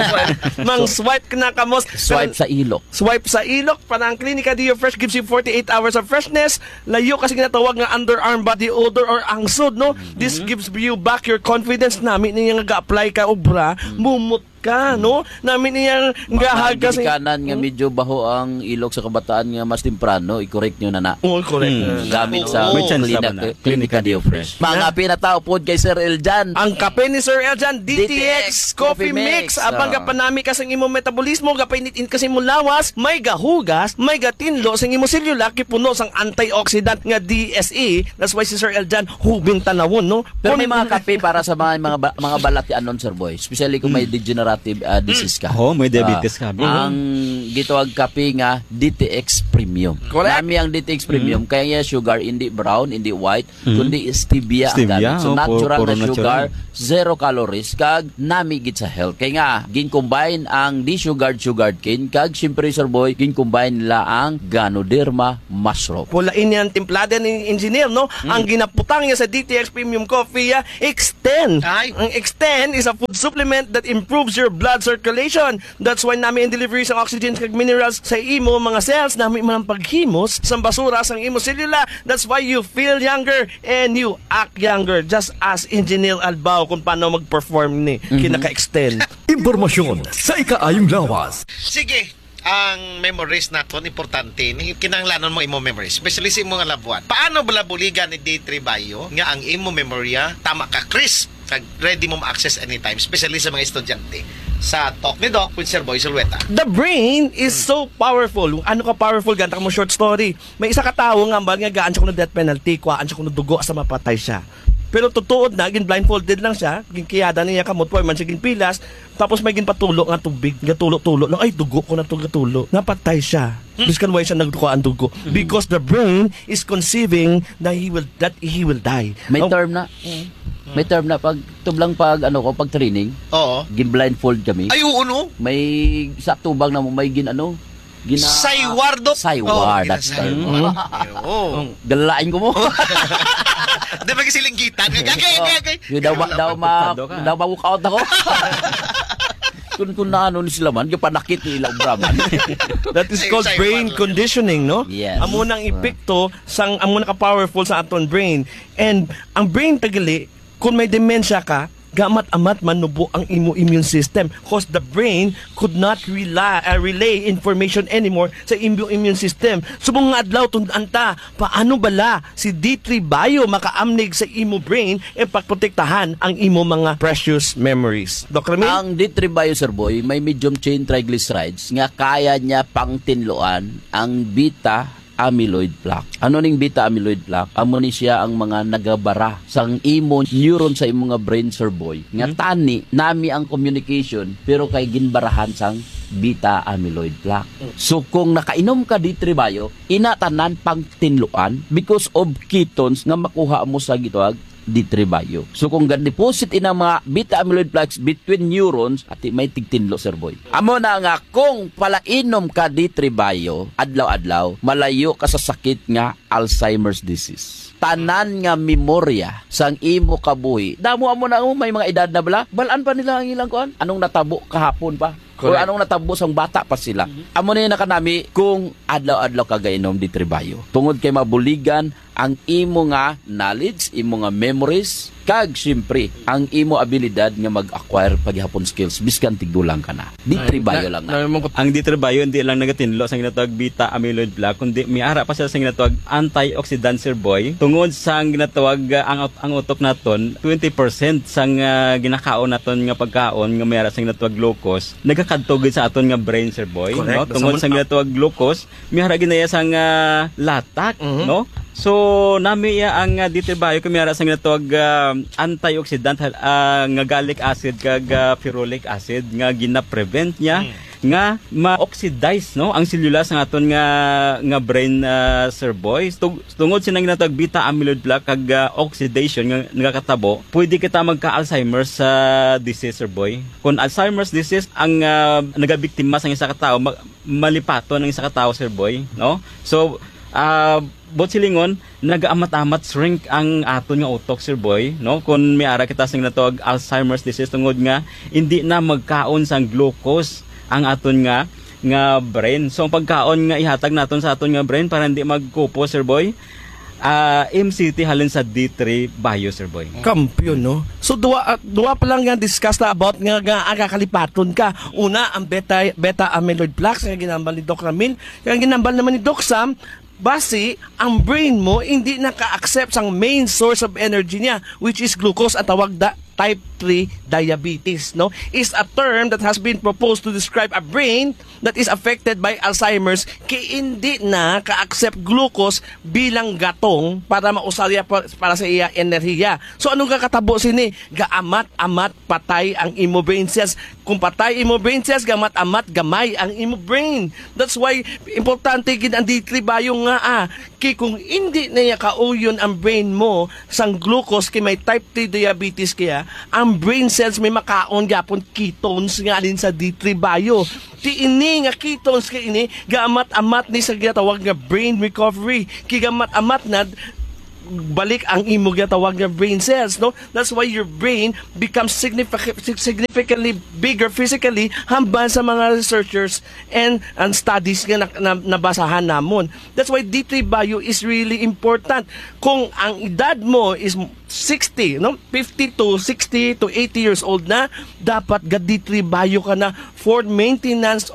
Mang swipe ka na ka mo. Swipe sa ilok. Swipe sa ilok. Para ang Klinika Dio Fresh gives you forty-eight hours of freshness. Layo kasi ginatawag nga underarm body odor or angsod, no? This gives you back your confidence. Namin niya nga ga-apply ka obra, mumut ka, no? Namin niya nga haga sa... kanan nga medyo baho ang ilok sa kabataan nga mas temprano, i-correct nyo na na. Oh, correct. Mm, gamit sa May chance Klinika, naman na. Klinika Dio Fresh. Mga pinatao po kay Sir Eljan. Ang kape ni Sir Eljan, D T X Coffee Mix. Abang Ah. gapanami ka sa imong metabolismo, gapainitin kasi mo lawas, may gahugas, may gatinlo sa imong selula, kipuno sang antioxidant nga D S E. That's why si Sir Eljan hubing tanawon, no? Pero may mga kape para sa mga mga, ba- mga balatian nun, Sir Boy. Especially kung may degenerative uh, disease ka. Oh, may diabetes Ah, ka. Bro. ang gitawag kape nga D T X Premium. Correct. Nami ang D T X Premium, kaya nga sugar hindi brown, hindi white, Mm. kundi stevia, ang Stevia, gamit. So oh, natural puro na sugar, natural. zero calories, kag nami gid sa health. Kaya nga, gin-combine ang di-sugared sugared cane, kag syempre, Sir Boy, gin-combine nila ang Ganoderma mushroom. Pulain yan timplada ni engineer, no? Ang ginaputang niya sa D T X Premium Coffee, ah, Extend. Ay. Ang Extend is a food supplement that improves your blood circulation. That's why namin in delivery sa oxygen kag minerals sa imo mga cells, namin man ang paghimos sa basura sa imo selula. That's why you feel younger and you act younger. Just as Engineer Albao kung paano mag-perform ni kinaka-extend. Impormasyon sa ikaayong lawas. Sige, ang memories naton importante ni kinahanglanon mo imo memories, especially sa imo nga labuan. Paano bala buligan ni D three Bio nga ang imo memorya tama ka crisp kag ready mo ma-access anytime, especially sa mga estudyante. Sa Talk ni Doc with Sir Boy Silveta. The brain is so powerful. Ano ka powerful? Ganta ka mo short story. May isa ka tao nga ba nga gaan siya kuno death penalty, kuhaan siya kuno dugo sa mapatay siya. Pero tutuod na, gin blindfolded lang siya, gin kiyada niya kamot po, man siya gin pilas, tapos may gin patulo nga tubig, gatulo-tulo lang, ay dugo ko na to gatulo. Napatay siya. Hmm? Biskan why siya nagduko ang dugo. Mm-hmm. Because the brain is conceiving that he will that he will die. May oh, term na. Mm-hmm. May term na pag tublang pag ano ko pag training. Oo. Gin blindfold kami. Ay oo no. May sa tubang na mo may gin ano gina Sayward. Sayward. That's the term. Oo. Galain ko mo. Di ba kasi linggitan? Gagay, gagay. Yung daw, daw, ma, daw ma-walkout ako. Kung kung na ano ni sila man, yung panakit ni ilang Brahman. That is called brain conditioning, no? Yes. Amo nang epekto, sang amo na ka-powerful sa aton brain. And ang brain tagali, kung may dementia ka, gamat-amat manubo ang imo immune system because the brain could not rely, uh, relay information anymore sa imo immune system. Subong nga adlaw tund-anta, paano bala si D three Bio makaamnig sa imo brain e pagprotektahan ang imo mga precious memories. Doctor Ramil? Ang D three Bio, Sir Boy, may medium chain triglycerides nga kaya niya pangtinloan ang beta amyloid plaque. Ano ning beta amyloid plaque? Amo ni siya ang mga nagabara sang imo neuron sa imong nga brain, Sir Boy. Nga tani nami ang communication pero kay ginbarahan sang beta amyloid plaque. So kung nakainom ka D three Bio, inatanan pang tinluan because of ketones nga makuha mo sa gitawag D three Bio. So kung gan-deposit ina mga beta amyloid plaques between neurons at may tigtinlo, Sir Boy. Amo na nga kung palainom ka D three Bio adlaw-adlaw, malayo ka sa sakit nga Alzheimer's disease. Tanan nga memorya sang imo kabuhi. Damo amo na mo may mga edad na bala, balaan pa nila ang ilang kuan. Anong natabo kahapon pa? Correct. O anong natabo sang bata pa sila. Mm-hmm. Amo na nakanami kung adlaw-adlaw ka gainom D three Bio. Tungod kay mabuligan ang imo nga knowledge, imo nga memories, kag siyempre ang imo abilidad nga mag-acquire paghihapon skills biskan tigdulang ka na. D three Bio lang na. Ang D three Bio hindi lang nagatinlo sa ginatawag beta amyloid plaque kundi miara pa siya sa ginatawag antioxidant, Sir Boy. Tungod sa ginatawag uh, ang ang utok naton twenty percent sang uh, ginakaon naton nga pagkaon nga miara sa ginatawag glucose nagakadtog sa aton nga brain, Sir Boy. Correct. No? Tungod sa ginatawag glucose miara ginaya sang uh, latak, mm-hmm. no? So nami ya ang uh, D three Bio kumiyara sa ginatawag uh, antioxidant uh, nga gallic acid kag uh, ferulic acid nga gina-prevent niya mm. nga ma-oxidize no ang cellulose ng aton nga nga brain, uh, Sir Boy. Tungod sinang ginatawag beta amyloid plaque kag uh, oxidation nga nagakatabo, pwede kita magka-Alzheimer's uh, disease, Sir Boy. Kung Alzheimer's disease ang uh, nagabiktima sa isa ka tawo, malipaton ang isa ka tawo, Sir Boy, no? So uh, bot silingon nagaamat-amat shrink ang aton nga utok, Sir Boy, no? Kung may ara kita sing natawag Alzheimer's disease tungod nga hindi na magkaon sang glucose ang aton nga nga brain. So ang pagkaon nga ihatag naton sa aton nga brain para hindi magkupo, Sir Boy, uh, M C T halin sa D three Bio, Sir Boy. Kampiyon, no? So duwa uh, duwa pa lang nga discuss na about nga nga agakalipaton ka. Una ang beta beta amyloid plaques nga ginambal ni Doc Ramil, nga ginambal naman ni Doc Sam. Base, ang brain mo hindi naka-accept ang main source of energy niya, which is glucose at tawag da type three diabetes, no? Is a term that has been proposed to describe a brain that is affected by Alzheimer's kay hindi na ka-accept glucose bilang gatong para mausarya para sa iya enerhiya. So anong kakatabo sini? Gaamat-amat patay ang imo brain cells. Kung patay imo brain cells, gamat-amat gamay ang imo brain. That's why importante gid ang D three Bio nga ah. Kay kung hindi na niya kauyon ang brain mo sang glucose kay may type three diabetes kaya, ang brain cells may makaon gyapon ketones nga din sa D three Bio. Ti ini nga ketones kay ini gaamat-amat ni sa ginatawag nga brain recovery. Kay gamat-amat na balik ang imo ginatawag nga brain cells, no? That's why your brain becomes significant, significantly bigger physically hambal sa mga researchers and and studies nga na, na, nabasahan namon. That's why D three Bio is really important. Kung ang edad mo is sixty, no? fifty to sixty to eighty years old na, dapat ga D three Bio ka na for maintenance of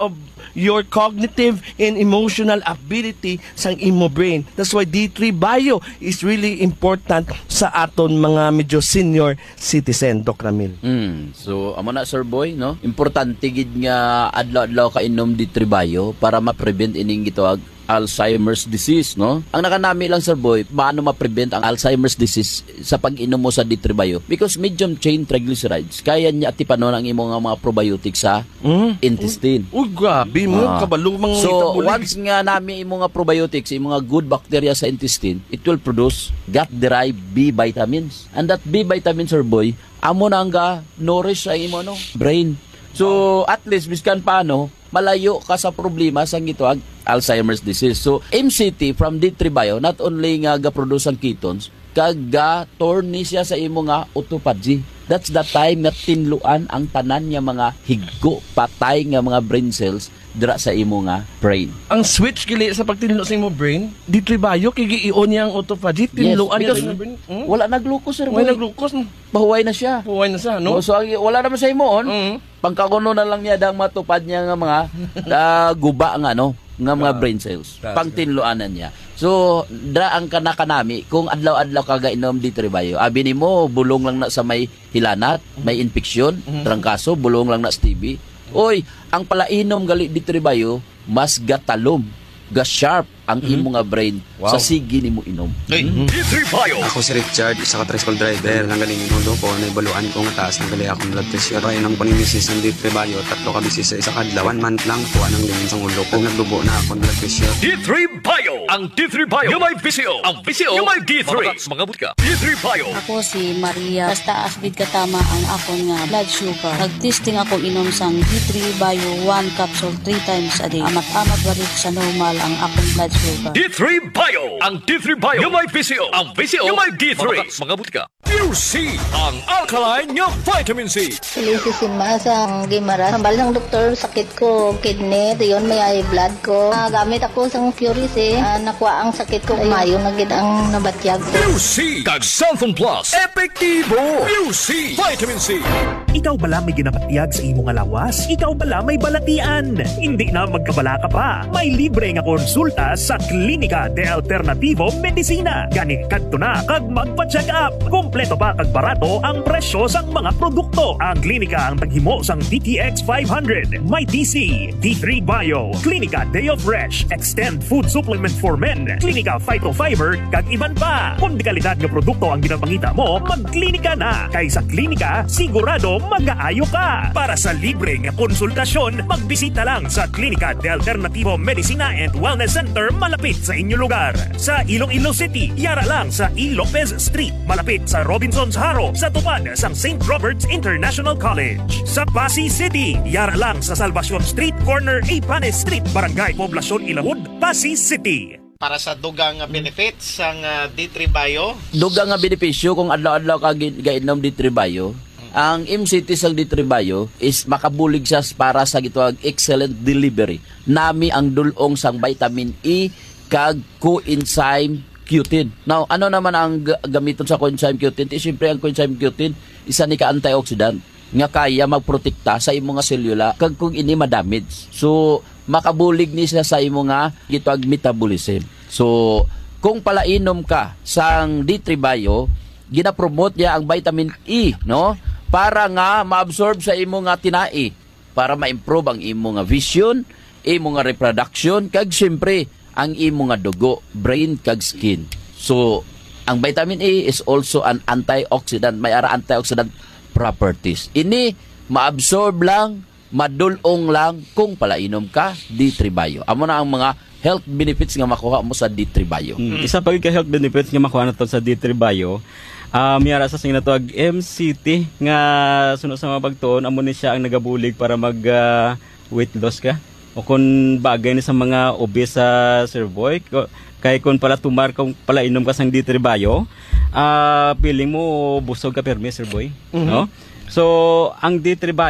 your cognitive and emotional ability sang imo brain. That's why D three Bio is really important sa aton mga medyo senior citizen, Doc Ramil. Mm. So, amo na Sir Boy, no? Importante gid nga adlaw-adlaw ka inom D three Bio para ma-prevent ining gitawag Alzheimer's disease, no? Ang nakanami lang Sir Boy, paano ma-prevent ang Alzheimer's disease sa pag-inom mo sa D three Bio? Because medium chain triglycerides, kaya niya atipanon ang imong mga probiotics sa mm. intestine. Uy, grabe mo, Ah. kabalumang So, itabulig. once nga nami imong mga probiotics, imong mga good bacteria sa intestine, it will produce gut-derived B vitamins. And that B vitamins, Sir Boy, amo na nga nourish sa imo no brain. So, at least biskan paano, malayo ka sa problema sa gitawag Alzheimer's disease. So, M C T from D three Bio, not only nga ga-produce ang ketones, kag ga-torni siya sa imo nga autophagy. That's the time na tinluan ang tanan nga mga higgo, patay nga mga brain cells dira sa imo nga brain. Ang switch kili sa pagtinlo sa imo brain, D three Bio kay giion niya ang autophagy, tinluan niya because sa imo brain. Hmm? wala na glucose, Sir Wala Boy. na glucose. Bahuway na siya. Bahuway na siya, no? Oh, so, ang- wala naman sa imoon. Mm. Pangkakuno na lang niya dang matupad niya nga mga ah, guba nga no, nga mga brain cells. That's Pangtinluanan niya. So, dra ang kanakanami kung adlaw-adlaw ka gainom D three Bio. Abi nimo bulong lang na sa may hilanat, may infeksyon, trangkaso, bulong lang na sa T B. Oy, ang palainom gali D three Bio, mas gatalom, ga-sharp ang imo nga brain sa sige nimo inom. D three Bio. Ako si Richard, isa ka tricycle driver. Nang galing inulo ko, naibaluan ko nga taas ng gali akong blood pressure. Kaya nang panimisis ng D three Bio, tatlo ka bisis sa isa kadlaw. One month lang, tuwa ng lingin sa ulo ko. Nagdubo na akong blood pressure. D three Bio. Ang D three Bio. Yung may V C O. Ang V C O. Yung may D three. Sa mga butika. D three Bio. Ako si Maria. Basta asbid katama ang akon nga blood sugar. Nag-testing ako inom sang D three Bio one capsule three times a day. Amat-amat balik sa normal ang akong blood sugar. D three Bio. Ang D three Bio. Yung may V C O. Ang V C O. Yung may D three. Sa mga butika. Pure C. Ang alkaline nga vitamin C. Lisi si Masa, ang gimara. Sambal ng doktor, sakit ko, kidney, yun may ay blood ko. Ah, gamit ako sa Pure C, ah, nakuha ang sakit ko. Mayo na gid ang nabatyag ko. Pure C. Kag Santhon Plus. Epektibo. Pure C. Vitamin C. Ikaw bala may ginapatyag sa imong lawas? Ikaw bala may balatian? Hindi na magkabala ka pa. May libre nga konsulta sa Klinika de Alternativo Medicina. Gani kadto na kag magpa-check up. Kompleto pa kag barato ang presyo sang mga produkto. Ang klinika ang taghimo sang D T X five hundred, may T C, D three Bio, Klinika Deo Fresh, Extend Food Supplement for Men, Klinika Phytofiber, kag iban pa. Kung di kalidad nga produkto ang ginapangita mo, magklinika na. Kay sa klinika, sigurado mag-aayo ka. Para sa libre nga konsultasyon, magbisita lang sa Klinika de Alternativo Medicina and Wellness Center malapit sa inyong lugar. Sa Iloilo City, yara lang sa E. Lopez Street, malapit sa Robinson's Haro, sa tupad sang Saint Robert's International College. Sa Pasig City, yara lang sa Salvacion Street, corner Ipanes Street, Barangay Poblacion Ilahud, Pasig City. Para sa dugang nga benefits sang uh, D three Bio, Dugang nga benepisyo kung adlaw-adlaw ka gi- gainom D three Bio, ang M C T sa D three Bio is makabulig siya para sa gitawag excellent delivery. Nami ang dulong sang vitamin E kag coenzyme Q ten. Now, ano naman ang g- gamiton sa coenzyme Q ten? Eh, siyempre ang coenzyme Q ten isa ni ka antioxidant nga kaya magprotekta sa imo nga selula kag kung ini ma-damage. So, makabulig ni siya sa imo nga gitawag metabolism. So, kung palainom ka sang D three Bio, gina-promote niya ang vitamin E, no? Para nga ma-absorb sa imo nga tinai, para ma-improve ang imo nga vision, imo nga reproduction, kag siyempre ang imo nga dugo, brain kag skin. So, ang vitamin E is also an antioxidant, may ara antioxidant properties. Ini ma-absorb lang, madulong lang kung palainom ka D three Bio. Amo na ang mga health benefits nga makuha mo sa D three Bio. Hmm. Isa pa ka health benefits nga makuha nato sa D three Bio. Uh, miyara sa sing natawag M C T nga sunod sa mga pagtuon amo ni siya ang nagabulig para mag uh, weight loss ka o kung bagay ni sa mga obese sa Sir Boy kay kung pala tumar kung pala inom ka sang D three Bio, uh, feeling mo busog ka permi Sir Boy, mm-hmm. no? So ang D three Bio